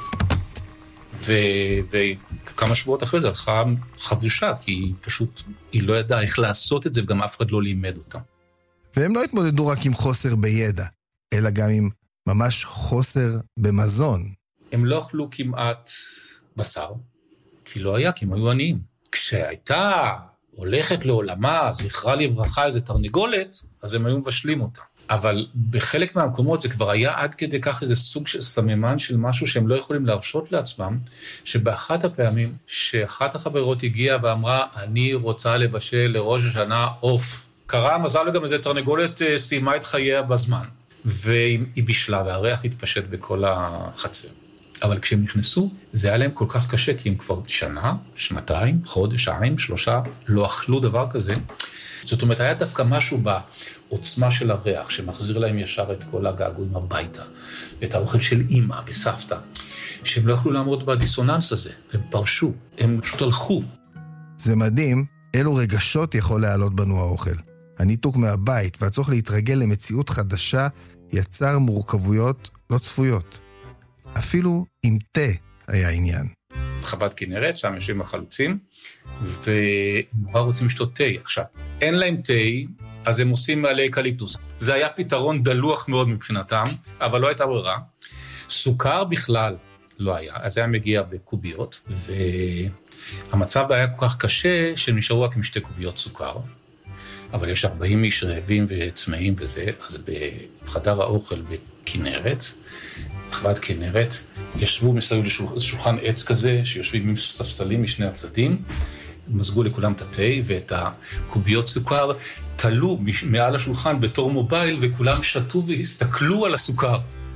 וכמה שבועות אחרי זה הלכה חבושה, כי היא פשוט, היא לא ידעה איך לעשות את זה, וגם אף אחד לא לימד אותה. והם לא התמודדו רק עם חוסר בידע, אלא גם עם ממש חוסר במזון. הם לא אכלו כמעט בשר, כי לא היה, כי הם היו עניים. כשהייתה הולכת לעולמה, זכרה לברכה איזה תרנגולת, אז הם היו מבשלים אותה. אבל בחלק מהמקומות זה כבר היה עד כדי כך איזה סוג של סממן של משהו שהם לא יכולים להרשות לעצמם, שבאחת הפעמים שאחת החברות הגיעה ואמרה, אני רוצה לבשל לראש השנה עוף. קרה מזל וגם איזה תרנגולת סיימה את חייה בזמן. והיא בישלה, והריח התפשט בכל החצר. אבל כשהם נכנסו, זה היה להם כל כך קשה, כי הם כבר שנה, שנתיים, חודשיים, 3, לא אכלו דבר כזה. זאת אומרת, היה דווקא משהו בעוצמה של הריח, שמחזיר להם ישר את כל הגעגועים הביתה, את האוכל של אמא וסבתא, שהם לא יכלו לעמוד בדיסוננס הזה, הם פרשו, הם פשוט הלכו. זה מדהים, אילו רגשות יכול להעלות בנו האוכל. הניתוק מהבית והצורך להתרגל למציאות חדשה יצר מורכבויות לא צפויות. אפילו עם תה היה עניין. חב"ד כנרת, שם יושבים החלוצים, ונורא רוצים לשתות תה. עכשיו, אין להם תה, אז הם עושים מעלי אקליפטוס. זה היה פתרון דלוח מאוד מבחינתם, אבל לא הייתה ברירה. סוכר בכלל לא היה, אז היה מגיע בקוביות, והמצב היה כל כך קשה שהם נשארו רק עם 2 קוביות סוכר. אבל יש 40 איש רעבים וצמאים וזה, אז בחדר האוכל בכנרת, חב"ד כנרת, ישבו מסביב לשולחן עץ כזה, שיושבים עם ספסלים משני הצדדים, מזגו לכולם את התה, ואת הקוביות סוכר תלו מעל השולחן בתור מובייל, וכולם שתו והסתכלו על הסוכר.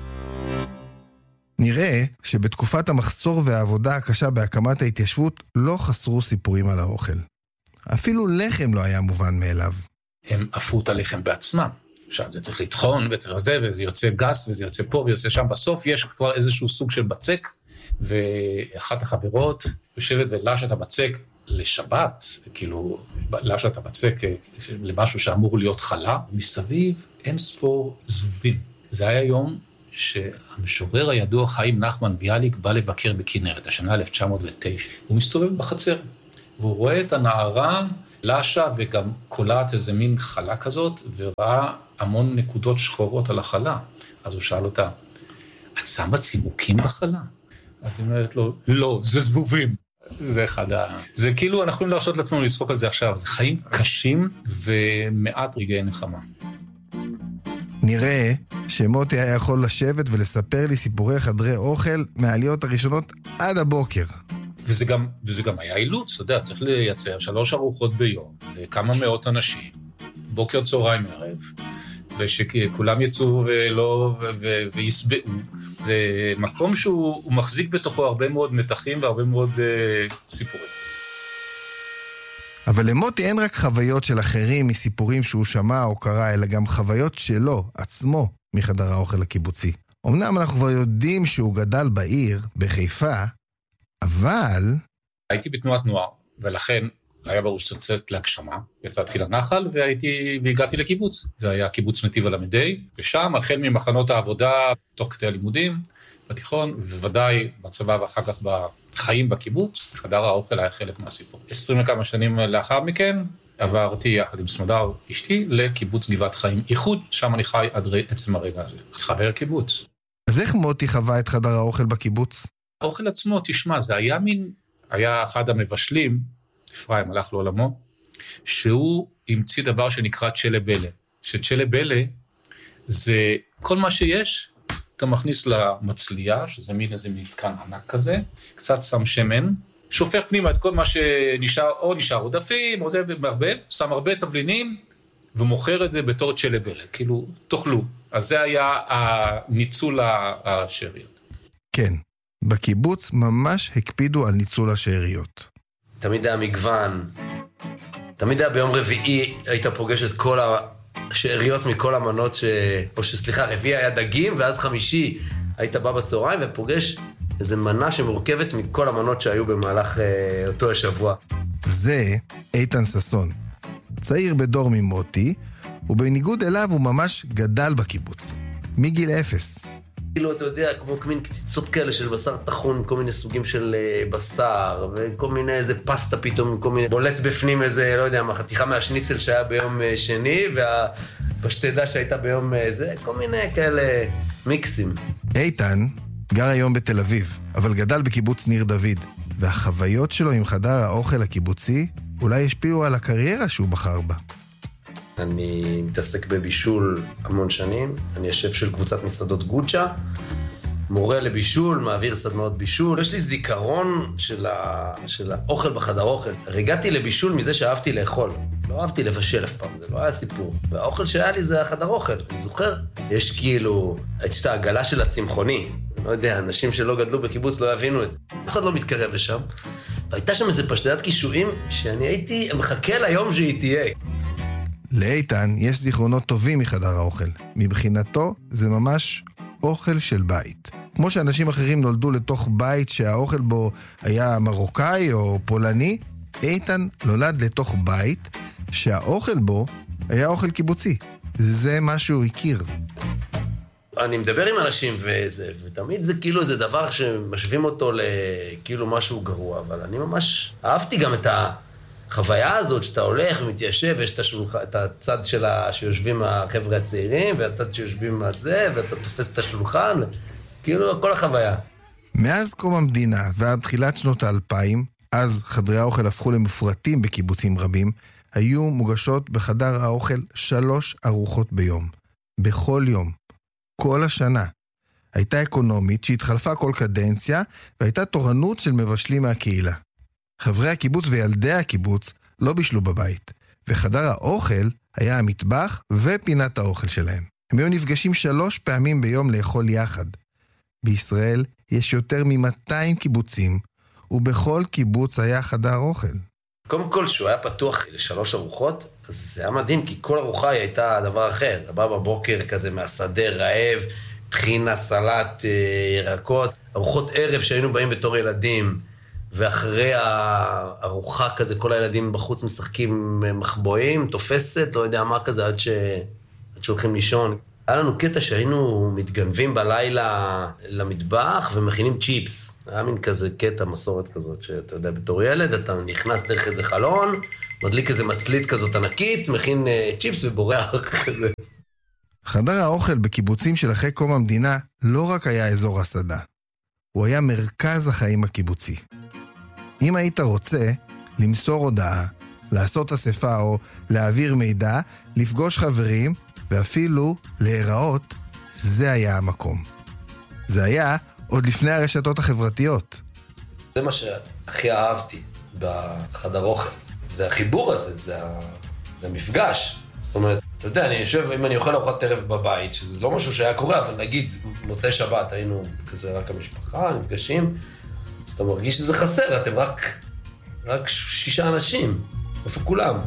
נראה שבתקופת המחסור והעבודה הקשה בהקמת ההתיישבות לא חסרו סיפורים על האוכל. אפילו לחם לא היה מובן מאליו. הם עפו את הלחם בעצמם, עכשיו, זה צריך לטחון, וזה יוצא גס, וזה יוצא פה, ויוצא שם. בסוף יש כבר איזשהו סוג של בצק, ואחת החברות יושבת ולשה את הבצק לשבת, כאילו, לשה את הבצק למשהו שאמור להיות חלה, מסביב אין ספור זבובים. זה היה יום שהמשורר הידוע חיים נחמן ביאליק בא לבקר בכנרת, השנה 1909. הוא מסתובב בחצר, והוא רואה את הנערה לשה וגם קולעת איזה מין חלה כזאת, וראה המון נקודות שחורות על החלה. אז הוא שאל אותה, את שמה צימוקים בחלה? אז היא אומרת לו, לא, זה זבובים. זה אחד זה כאילו, אנחנו יכולים להרשות לעצמנו לצחוק על זה עכשיו. זה חיים קשים ומעט רגעי נחמה. נראה שמוטי היה יכול לשבת ולספר לי סיפורי חדרי אוכל מהעליות הראשונות עד הבוקר. וזה גם היה אילוץ, אתה יודע, צריך לייצר 3 ארוחות ביום, לכמה מאות אנשים, בוקר, צהריים, ערב, ושכולם יצאו ויסבעו. זה מקום שהוא מחזיק בתוכו הרבה מאוד מתחים והרבה מאוד סיפורים. אבל למוטי אין רק חוויות של אחרים מסיפורים שהוא שמע או קרא, אלא גם חוויות שלו, עצמו, מחדר האוכל הקיבוצי. אמנם אנחנו כבר יודעים שהוא גדל בעיר, בחיפה, אבל... הייתי בתנועת נוער, ולכן היה ברור שצריך לצאת להגשמה, יצאתי לנחל והגעתי לקיבוץ. זה היה קיבוץ נתיב הלמדי, ושם, החל ממחנות העבודה, תוך כדי הלימודים, בתיכון, ובוודאי בצבא ואחר כך בחיים בקיבוץ, חדר האוכל היה חלק מהסיפור. 20 וכמה שנים לאחר מכן, עברתי יחד עם סמדר אשתי לקיבוץ גבעת חיים איחוד, שם אני חי עד עצם הרגע הזה. חבר קיבוץ. אז איך מוטי חווה את חדר האוכל בקיבוץ? האוכל עצמו, תשמע, זה היה אחד המבשלים, אפרים הלך לעולמו, שהוא המציא דבר שנקרא צ'לה בלה. שצ'לה בלה זה כל מה שיש, אתה מכניס למצלייה, שזה מין איזה מתקן ענק כזה, קצת שם שמן, שופר פנימה את כל מה שנשאר, או נשאר עודפים, או זה מערבב, שם הרבה תבלינים, ומוכר את זה בתור צ'לה בלה, כאילו, תאכלו. אז זה היה הניצול השאריות. כן, בקיבוץ ממש הקפידו על ניצול השאריות. תמיד היה מגוון, תמיד היה ביום רביעי, היית פוגש את כל השאריות מכל המנות רביעי היה דגים, ואז חמישי היית בא בצהריים ופוגש איזו מנה שמורכבת מכל המנות שהיו במהלך אותו השבוע. זה איתן ססון, צעיר בדור ממוטי, ובניגוד אליו הוא ממש גדל בקיבוץ, מגיל 0. כאילו, אתה יודע, כמו מין קציצות כאלה של בשר טחון, כל מיני סוגים של בשר, וכל מיני איזה פסטה פתאום, כל מיני בולט בפנים איזה, לא יודע, חתיכה מהשניצל שהיה ביום שני, והפשטדה שהייתה ביום זה, כל מיני כאלה מיקסים. איתן גר היום בתל אביב, אבל גדל בקיבוץ ניר דוד, והחוויות שלו עם חדר האוכל הקיבוצי אולי השפיעו על הקריירה שהוא בחר בה. אני מתעסק בבישול המון שנים, אני יושב של קבוצת מסעדות גוצ'ה, מורה לבישול, מעביר סדנאות בישול. יש לי זיכרון של האוכל בחדר אוכל. הגעתי לבישול מזה שאהבתי לאכול. לא אהבתי לבשל אף פעם, זה לא היה סיפור. והאוכל שהיה לי זה החדר אוכל. אני זוכר, יש כאילו את העגלה של הצמחוני. לא יודע, אנשים שלא גדלו בקיבוץ לא הבינו את זה. אף אחד לא מתקרב לשם. והייתה שם איזה פשטדת קישואים שאני הייתי מחכה ליום שהיא תהיה. לאיתן יש זיכרונות טובים מחדר האוכל. מבחינתו זה ממש אוכל של בית. כמו שאנשים אחרים נולדו לתוך בית שהאוכל בו היה מרוקאי או פולני, איתן נולד לתוך בית שהאוכל בו היה אוכל קיבוצי. זה מה שהוא הכיר. אני מדבר עם אנשים ותמיד זה כאילו איזה דבר שמשווים אותו לכאילו משהו גרוע, אבל אני ממש אהבתי גם את החוויה הזאת שאתה הולך ומתיישב, ויש את הצד שיושבים החבר'ה הצעירים, והצד שיושבים הזה, ואתה תופס את השולחן, כאילו כל החוויה. מאז קום המדינה ועד תחילת שנות ה-2000, אז חדרי האוכל הפכו למופרטים בקיבוצים רבים, היו מוגשות בחדר האוכל 3 ארוחות ביום. בכל יום. כל השנה. הייתה אקונומית שהתחלפה כל קדנציה, והייתה תורנות של מבשלים מהקהילה. חברי הקיבוץ וילדי הקיבוץ לא בישלו בבית, וחדר האוכל היה המטבח ופינת האוכל שלהם. הם היו נפגשים 3 פעמים ביום לאכול יחד. בישראל יש יותר מ-200 קיבוצים, ובכל קיבוץ היה חדר אוכל. קודם כל, שהוא היה פתוח ל3 ארוחות, אז זה היה מדהים, כי כל ארוחה היא הייתה דבר אחר. אתה בא בבוקר כזה מהשדה רעב, טחינה, סלט, ירקות, ארוחות ערב שהיינו באים בתור ילדים, ואחרי הארוחה כזה, כל הילדים בחוץ משחקים מחבואים, תופסת, לא יודע מה כזה, עד שהולכים לישון. היה לנו קטע שהיינו מתגנבים בלילה למטבח ומכינים צ'יפס. היה מין כזה קטע, מסורת כזאת, שאתה יודע, בתור ילד, אתה נכנס דרך איזה חלון, מדליק איזה מצלית כזאת ענקית, מכין צ'יפס ובורח כזה. חדר האוכל בקיבוצים של אחרי קום המדינה לא רק היה אזור הסעדה, הוא היה מרכז החיים הקיבוצי. אם היית רוצה למסור הודעה, לעשות אספה או להעביר מידע, לפגוש חברים ואפילו להיראות, זה היה המקום. זה היה עוד לפני הרשתות החברתיות. זה מה שהכי אהבתי בחדר אוכל. זה החיבור הזה, זה המפגש. זאת אומרת, אתה יודע, אני יושב, אם אני אוכל ארוחת ערב בבית, שזה לא משהו שהיה קורה, אבל נגיד, מוצאי שבת היינו כזה רק המשפחה, נפגשים, אז אתה מרגיש שזה חסר, אתם רק 6 אנשים. איפה כולם?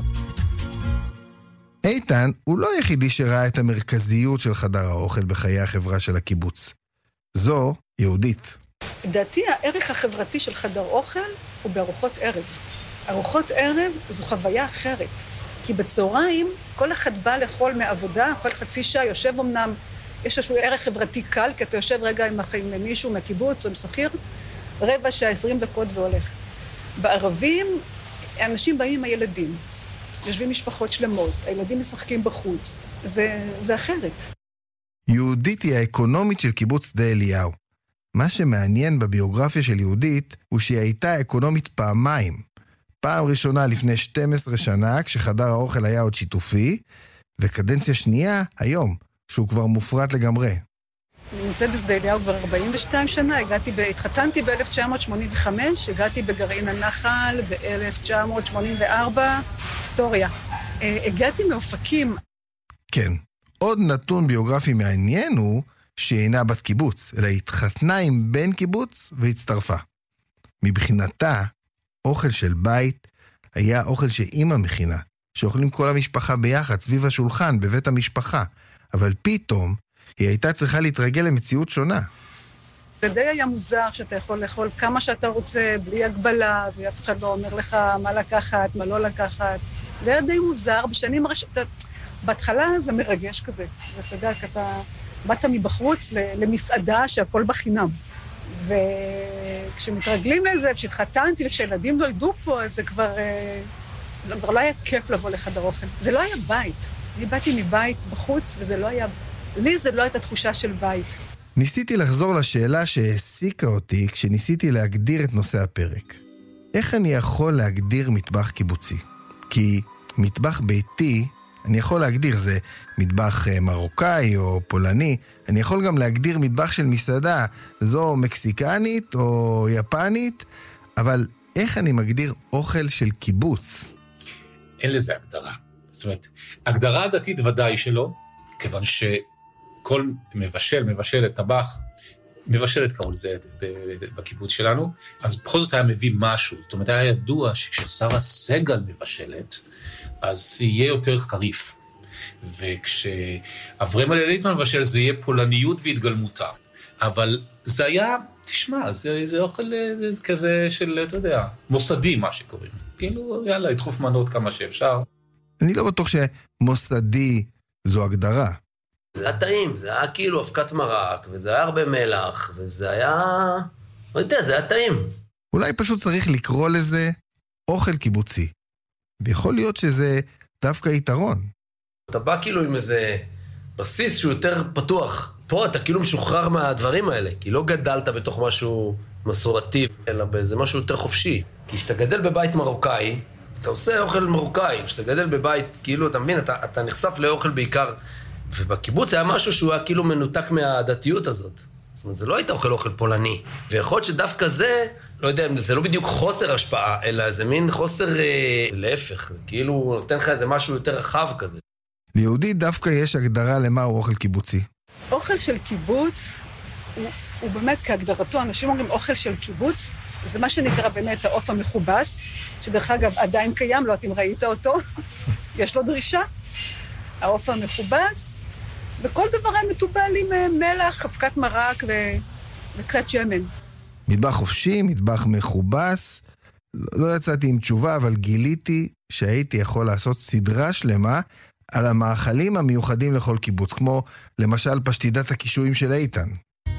איתן הוא לא היחידי שראה את המרכזיות של חדר האוכל בחיי החברה של הקיבוץ. זו יהודית. לדעתי, הערך החברתי של חדר אוכל הוא בארוחות ערב. ארוחות ערב זו חוויה אחרת. כי בצהריים כל אחד בא לאכול מעבודה, כל חצי שעה יושב אמנם, יש איזשהו ערך חברתי קל, כי אתה יושב רגע עם מישהו מהקיבוץ או עם שכיר, 15 שעה, 20 דקות והולך. בערבים, אנשים באים עם הילדים, יושבים משפחות שלמות, הילדים משחקים בחוץ, זה אחרת. יהודית היא האקונומית של קיבוץ שדה אליהו. מה שמעניין בביוגרפיה של יהודית הוא שהיא הייתה אקונומית פעמיים. פעם ראשונה לפני 12 שנה, כשחדר האוכל היה עוד שיתופי, וקדנציה שנייה היום, שהוא כבר מופרט לגמרי. אני נמצאת בשדה אליהו כבר 42 שנה, התחתנתי ב-1985, הגעתי בגרעין הנחל ב-1984, היסטוריה. הגעתי מאופקים. כן, עוד נתון ביוגרפי מעניין הוא שהיא אינה בת קיבוץ, אלא התחתנה עם בן קיבוץ והצטרפה. מבחינתה, אוכל של בית היה אוכל שאמא מכינה, שאוכלים כל המשפחה ביחד סביב השולחן בבית המשפחה, אבל פתאום היא הייתה צריכה להתרגל למציאות שונה. זה די היה מוזר שאתה יכול לאכול כמה שאתה רוצה, בלי הגבלה, ואף אחד לא אומר לך מה לקחת, מה לא לקחת. זה היה די מוזר, בשנים בהתחלה זה מרגש כזה. ואתה יודע, אתה באת מבחוץ למסעדה שהכל בחינם. וכשמתרגלים לזה, כשהתחתנתי וכשילדים נולדו פה, אז זה כבר לא היה כיף לבוא לחדר אוכל. זה לא היה בית. אני באתי מבית בחוץ, וזה לא היה... לי זה לא הייתה תחושה של בית. ניסיתי לחזור לשאלה שהעסיקה אותי כשניסיתי להגדיר את נושא הפרק. איך אני יכול להגדיר מטבח קיבוצי? כי מטבח ביתי, אני יכול להגדיר, זה מטבח מרוקאי או פולני, אני יכול גם להגדיר מטבח של מסעדה, זו מקסיקנית או יפנית, אבל איך אני מגדיר אוכל של קיבוץ? אין לזה הגדרה. זאת אומרת, הגדרה הדתית ודאי שלא, כיוון שכל מבשלת טבח, מבשלת קראו לזה בקיבוץ שלנו, אז בכל זאת היה מביא משהו. זאת אומרת, היה ידוע שכששרה סגל מבשלת, אז יהיה יותר חריף. וכשאברהם הלליטמן מבשל, זה יהיה פולניות בהתגלמותה. אבל זה היה, תשמע, זה אוכל כזה של, אתה יודע, מוסדי, מה שקוראים. כאילו, יאללה, ידחוף מנות כמה שאפשר. אני לא בטוח שמוסדי זו הגדרה. זה היה טעים, זה היה כאילו אבקת מרק, וזה היה הרבה מלח, וזה היה... לא יודע, זה היה טעים. אולי פשוט צריך לקרוא לזה אוכל קיבוצי. ויכול להיות שזה דווקא יתרון. אתה בא כאילו עם איזה בסיס שהוא יותר פתוח. פה אתה כאילו משוחרר מהדברים האלה, כי לא גדלת בתוך משהו מסורתי, אלא באיזה משהו יותר חופשי. כי כשאתה גדל בבית מרוקאי, אתה עושה אוכל מרוקאי. כשאתה גדל בבית, כאילו, אתה מבין, אתה נחשף לאוכל בעיקר, ובקיבוץ היה משהו שהוא היה כאילו מנותק מהדתיות הזאת. זאת אומרת, זה לא היית אוכל פולני. ויכול להיות שדווקא זה, לא יודע, זה לא בדיוק חוסר השפעה, אלא זה מין חוסר להפך. זה כאילו נותן לך איזה משהו יותר רחב כזה. ליהודי דווקא יש הגדרה למה הוא אוכל קיבוצי. אוכל של קיבוץ הוא באמת כהגדרתו, אנשים אומרים אוכל של קיבוץ, זה מה שנקרא באמת העוף המכובס, שדרך אגב עדיין קיים, לא יודעת אם ראית אותו, יש לו דרישה, העוף המכובס, וכל דבר היה מטובל עם מלח, אבקת מרק וקצת שמן. מטבח חופשי, מטבח מכובס, לא יצאתי עם תשובה, אבל גיליתי שהייתי יכול לעשות סדרה שלמה על המאכלים המיוחדים לכל קיבוץ, כמו למשל פשטידת הקישואים של איתן.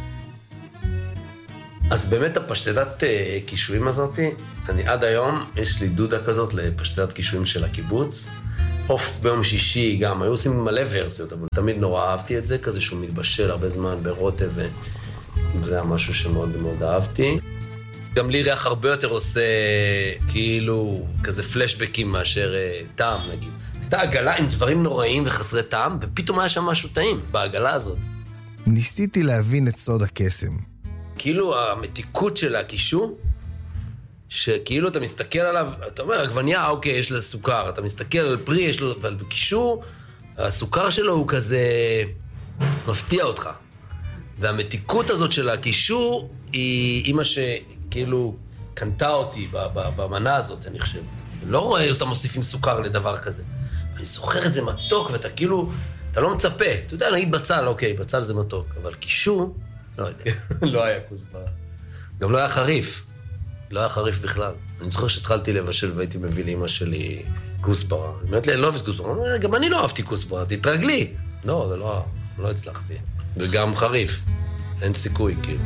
אז באמת הפשטידת קישואים הזאת, אני עד היום, יש לי דודה כזאת לפשטידת קישואים של הקיבוץ. עוף ביום שישי גם, היו עושים מלא ורסיות, אבל תמיד נורא אהבתי את זה, כזה שהוא מתבשל הרבה זמן ברוטב, וזה היה משהו שמאוד מאוד אהבתי. גם לי ריח הרבה יותר עושה כאילו כזה פלשבקים מאשר טעם, נגיד. הייתה עגלה עם דברים נוראים וחסרי טעם, ופתאום היה שם משהו טעים בעגלה הזאת. ניסיתי להבין את סוד הקסם. כאילו המתיקות של הקישור, שכאילו אתה מסתכל עליו, אתה אומר, עגבניה, אוקיי, יש לה סוכר, אתה מסתכל על פרי, יש לו, אבל בקישור, הסוכר שלו הוא כזה מפתיע אותך. והמתיקות הזאת של הקישור, היא אימא שכאילו קנתה אותי במנה הזאת, אני חושב. לא רואה אותה מוסיפים סוכר לדבר כזה. אני זוכר את זה מתוק, ואתה כאילו, אתה לא מצפה. אתה יודע, נגיד בצל, אוקיי, בצל זה מתוק, אבל קישור, לא יודע. לא היה כוסברה. גם לא היה חריף. לא היה חריף בכלל. אני זוכר שהתחלתי לבשל והייתי מביא לאמא שלי כוסברה. היא אומרת לי, אני לא אוהבת כוסברה. גם אני לא אהבתי כוסברה, תתרגלי. לא, זה לא הצלחתי. וגם חריף. אין סיכוי, כאילו.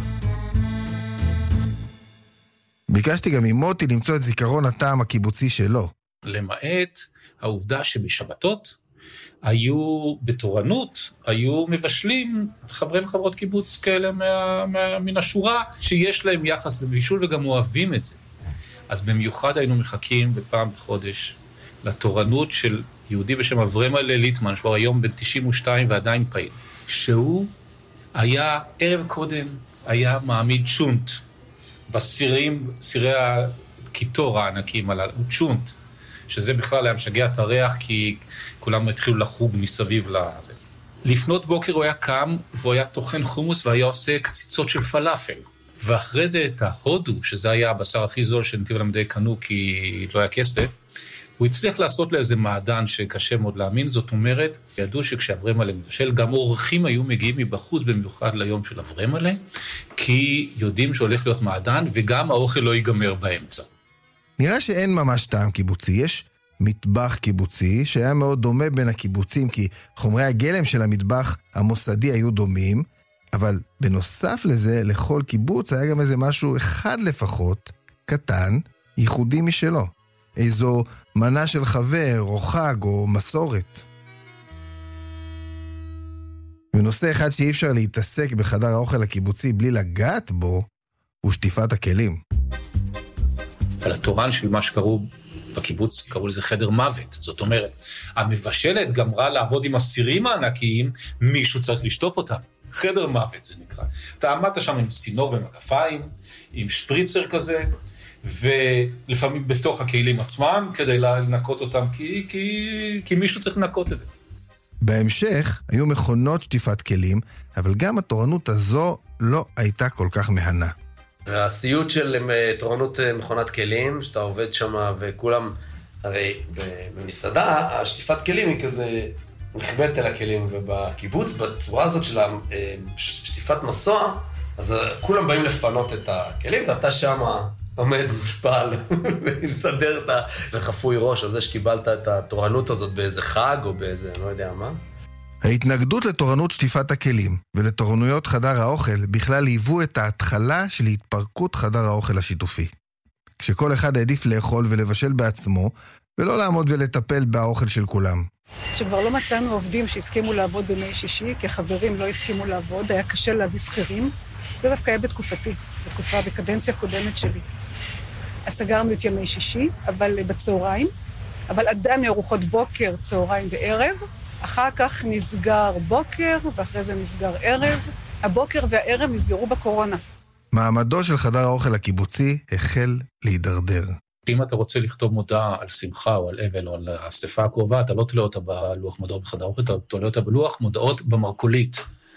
ביקשתי גם ממוטי למצוא את זיכרון הטעם הקיבוצי שלו. למעט העובדה שבשבתות היו בתורנות, היו מבשלים חברי וחברות קיבוץ כאלה מן השורה, שיש להם יחס לבישול וגם אוהבים את זה. אז במיוחד היינו מחכים בפעם בחודש לתורנות של יהודי בשם אברהם ליטמן, שהוא היום בן 92 ועדיין פעיל, שהוא היה ערב קודם, היה מעמיד צ'ונט סירי הקיטור הענקים הללו, צ'ונט, שזה בכלל היה משגע את הריח, כי כולם התחילו לחוג מסביב לזה. לפנות בוקר הוא היה קם, והוא היה טוחן חומוס, והיה עושה קציצות של פלאפל. ואחרי זה את ההודו, שזה היה הבשר הכי זול שנתיב למדי קנו, כי לא היה כסף, הוא הצליח לעשות לאיזה מעדן שקשה מאוד להאמין, זאת אומרת, ידעו שכשאברמלה מבשל, גם אורחים היו מגיעים מבחוץ, במיוחד ליום של אברמלה, כי יודעים שהולך להיות מעדן, וגם האוכל לא ייגמר באמצע. נראה שאין ממש טעם קיבוצי, יש מטבח קיבוצי, שהיה מאוד דומה בין הקיבוצים, כי חומרי הגלם של המטבח המוסדי היו דומים, אבל בנוסף לזה, לכל קיבוץ היה גם איזה משהו אחד לפחות, קטן, ייחודי משלו. איזו מנה של חבר, או חג, או מסורת. ונושא אחד שאי אפשר להתעסק בחדר האוכל הקיבוצי בלי לגעת בו, הוא שטיפת הכלים. על התורן של מה שקראו בקיבוץ, קראו לזה חדר מוות. זאת אומרת, המבשלת גמרה לעבוד עם הסירים הענקיים, מישהו צריך לשטוף אותם. חדר מוות זה נקרא. אתה עמדת שם עם סינור ומגפיים, עם שפריצר כזה, ולפעמים בתוך הכלים עצמם, כדי לנקות אותם, כי מישהו צריך לנקות את זה. בהמשך היו מכונות שטיפת כלים, אבל גם התורנות הזו לא הייתה כל כך מהנה. הסיוט של תורנות מכונת כלים, שאתה עובד שם וכולם, הרי במסעדה, השטיפת כלים היא כזה נכבדת אל הכלים, ובקיבוץ, בצורה הזאת של שטיפת מסוע, אז כולם באים לפנות את הכלים, ואתה שם עומד מושפל, ומסדר את וחפוי ראש על זה שקיבלת את התורנות הזאת באיזה חג או באיזה, לא יודע מה. ההתנגדות לתורנות שטיפת הכלים ולתורנויות חדר האוכל בכלל היוו את ההתחלה של התפרקות חדר האוכל השיתופי. כשכל אחד העדיף לאכול ולבשל בעצמו, ולא לעמוד ולטפל באוכל של כולם. שכבר לא מצאנו עובדים שהסכימו לעבוד בימי שישי, כי חברים לא הסכימו לעבוד, היה קשה להביא שכירים, זה דווקא היה בתקופתי, בקדנציה הקודמת שלי. אז סגרנו את ימי שישי, אבל בצהריים, אבל עדיין ארוחות בוקר, צהריים וערב, אחר כך נסגר בוקר, ואחרי זה נסגר ערב. הבוקר והערב נסגרו בקורונה. מעמדו של חדר האוכל הקיבוצי החל להידרדר. אם אתה רוצה לכתוב מודעה על שמחה או על אבל או על האספה הקרובה, אתה לא תולה אותה בלוח מודעות בחדר האוכל, אתה תולה אותה בלוח מודעות במרקולית.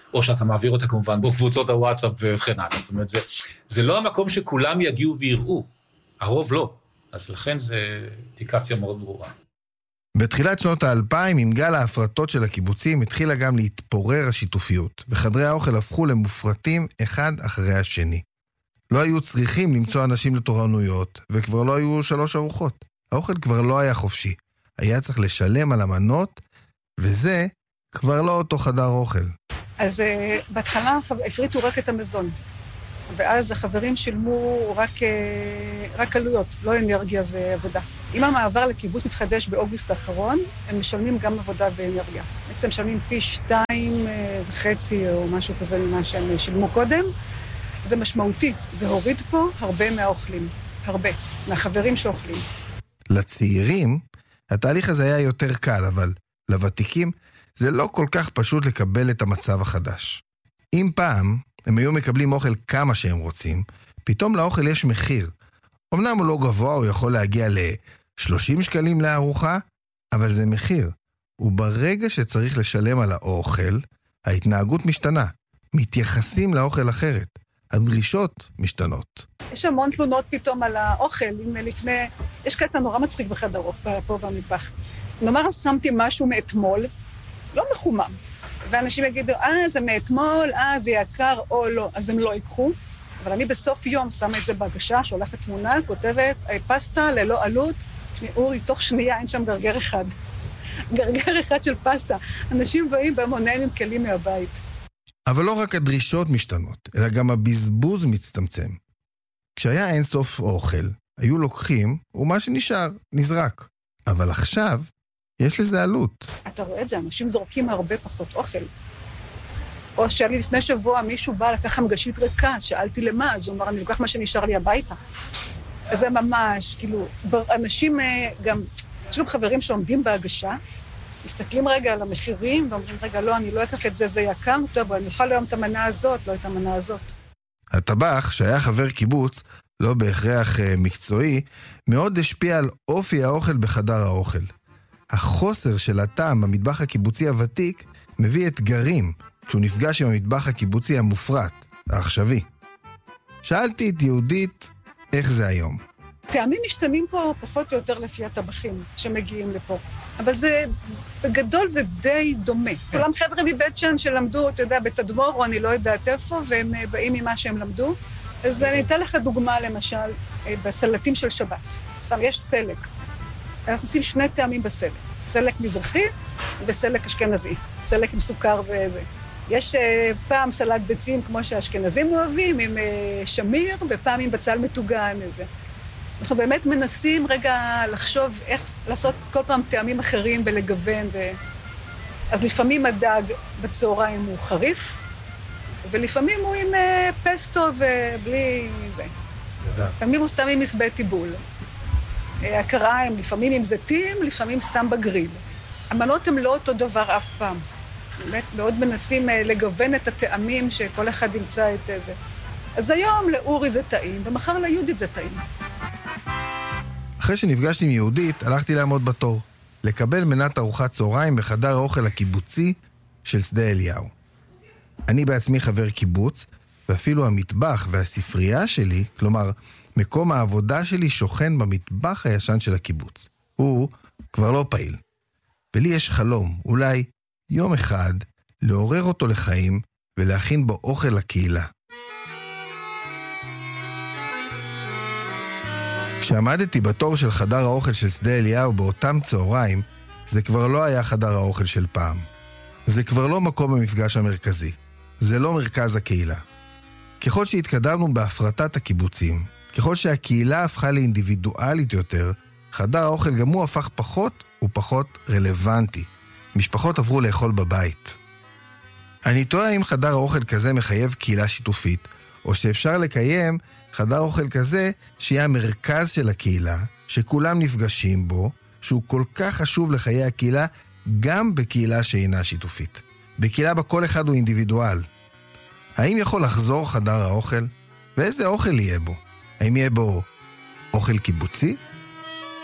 או שאתה מעביר אותה כמובן בקבוצות הוואטסאפ וכן הלאה. זאת אומרת, זה לא המקום שכולם יגיעו ויראו, הרוב לא. אז לכן זה אינדיקציה מאוד ברורה. בתחילת שנות ה-2000, עם גל ההפרטות של הקיבוצים, התחילה גם להתפורר השיתופיות, וחדרי האוכל הפכו למופרטים אחד אחרי השני. לא היו צריכים למצוא אנשים לתורנויות, וכבר לא היו 3 ארוחות. האוכל כבר לא היה חופשי. היה צריך לשלם על המנות, וזה כבר לא אותו חדר אוכל. אז בהתחלה הפריטו רק את המזון, ואז החברים שילמו רק עלויות, לא אנרגיה ועבודה. אם המעבר לקיבוץ מתחדש באוגוסט האחרון, הם משלמים גם עבודה ואנרגיה. בעצם משלמים פי 2.5 או משהו כזה ממה שהם שילמו קודם. זה משמעותי, זה הוריד פה הרבה מהאוכלים, הרבה, מהחברים שאוכלים. לצעירים, התהליך הזה היה יותר קל, אבל לוותיקים זה לא כל כך פשוט לקבל את המצב החדש. אם פעם הם היו מקבלים אוכל כמה שהם רוצים, פתאום לאוכל יש מחיר. אמנם הוא לא גבוה, הוא יכול להגיע ל-30 שקלים לארוחה, אבל זה מחיר. וברגע שצריך לשלם על האוכל, ההתנהגות משתנה. מתייחסים לאוכל אחרת. הדרישות משתנות. יש המון תלונות פתאום על האוכל, אם לפני, יש קטע נורא מצחיק בחדר פה במטבח. נאמר, שמתי משהו מאתמול, לא מחומם, ואנשים יגידו, זה מאתמול, זה יקר או לא, אז הם לא ייקחו, אבל אני בסוף יום שמה את זה בהגשה, שולחת תמונה, כותבת, פסטה ללא עלות, אורי, תוך שנייה אין שם גרגר אחד. גרגר אחד של פסטה. אנשים באים בהמוניהם עם כלים מהבית. אבל לא רק הדרישות משתנות, אלא גם הבזבוז מצטמצם. כשהיה אין סוף אוכל, היו לוקחים, ומה שנשאר, נזרק. אבל עכשיו, יש לזה עלות. אתה רואה את זה, אנשים זורקים הרבה פחות אוכל. או שאני לפני שבוע, מישהו בא לקח חמגשית ריקה, שאלתי למה, אז הוא אמר, אני לוקח מה שנשאר לי הביתה. אז זה ממש, כאילו, אנשים גם, יש גם חברים שעומדים בהגשה, מסתכלים רגע על המחירים, ואומרים, רגע, לא, אני לא אקח את זה, זה יקר, טוב, אני אוכל היום את המנה הזאת, לא את המנה הזאת. הטבח, שהיה חבר קיבוץ, לא בהכרח מקצועי, מאוד השפיע על אופי האוכל בחדר האוכל. החוסר של הטעם במטבח הקיבוצי הוותיק מביא אתגרים, כשהוא נפגש עם המטבח הקיבוצי המופרט, העכשווי. שאלתי את יהודית, איך זה היום? טעמים משתנים פה פחות או יותר לפי הטבחים שמגיעים לפה. אבל זה, בגדול זה די דומה. כולם חבר'ה מבית שאן שלמדו, אתה יודע, בתדמור, או אני לא יודעת איפה, והם באים ממה שהם למדו. אז אני אתן לך דוגמה, למשל, בסלטים של שבת. יש סלק. אנחנו עושים 2 טעמים בסלק. סלק מזרחי וסלק אשכנזי. סלק עם סוכר וזה. יש פעם סלט ביצים כמו שהאשכנזים אוהבים, עם שמיר, ופעם עם בצל מטוגן וזה. אנחנו באמת מנסים רגע לחשוב איך לעשות כל פעם טעמים אחרים ולגוון. אז לפעמים הדג בצהריים הוא חריף, ולפעמים הוא עם פסטו ובלי זה. לפעמים הוא סתם עם מסבט טיבול. הקריים, לפעמים עם זיתים, לפעמים סתם בגריל. המנות הן לא אותו דבר אף פעם. באמת מאוד מנסים לגוון את הטעמים שכל אחד ימצא את זה. אז היום לאורי זה טעים, ומחר ליהודית זה טעים. אחרי שנפגשתי עם יהודית, הלכתי לעמוד בתור, לקבל מנת ארוחת צהריים בחדר האוכל הקיבוצי של שדה אליהו. אני בעצמי חבר קיבוץ, ואפילו המטבח והספרייה שלי, כלומר, מקום העבודה שלי שוכן במטבח הישן של הקיבוץ. הוא כבר לא פעיל. ולי יש חלום, אולי יום אחד, לעורר אותו לחיים ולהכין בו אוכל לקהילה. כשעמדתי בתור של חדר האוכל של שדה אליהו באותם צהריים, זה כבר לא היה חדר האוכל של פעם. זה כבר לא מקום המפגש המרכזי. זה לא מרכז הקהילה. ככל שהתקדמנו בהפרטת הקיבוצים, ככל שהקהילה הפכה לאינדיבידואלית יותר, חדר האוכל גם הוא הפך פחות ופחות רלוונטי. משפחות עברו לאכול בבית. אני תוהה אם חדר האוכל כזה מחייב קהילה שיתופית, או שאפשר לקיים חדר אוכל כזה שיהיה המרכז של הקהילה, שכולם נפגשים בו, שהוא כל כך חשוב לחיי הקהילה, גם בקהילה שאינה שיתופית. בקהילה בה כל אחד הוא אינדיבידואל. האם יכול לחזור חדר האוכל? ואיזה אוכל יהיה בו? האם יהיה בו אוכל קיבוצי?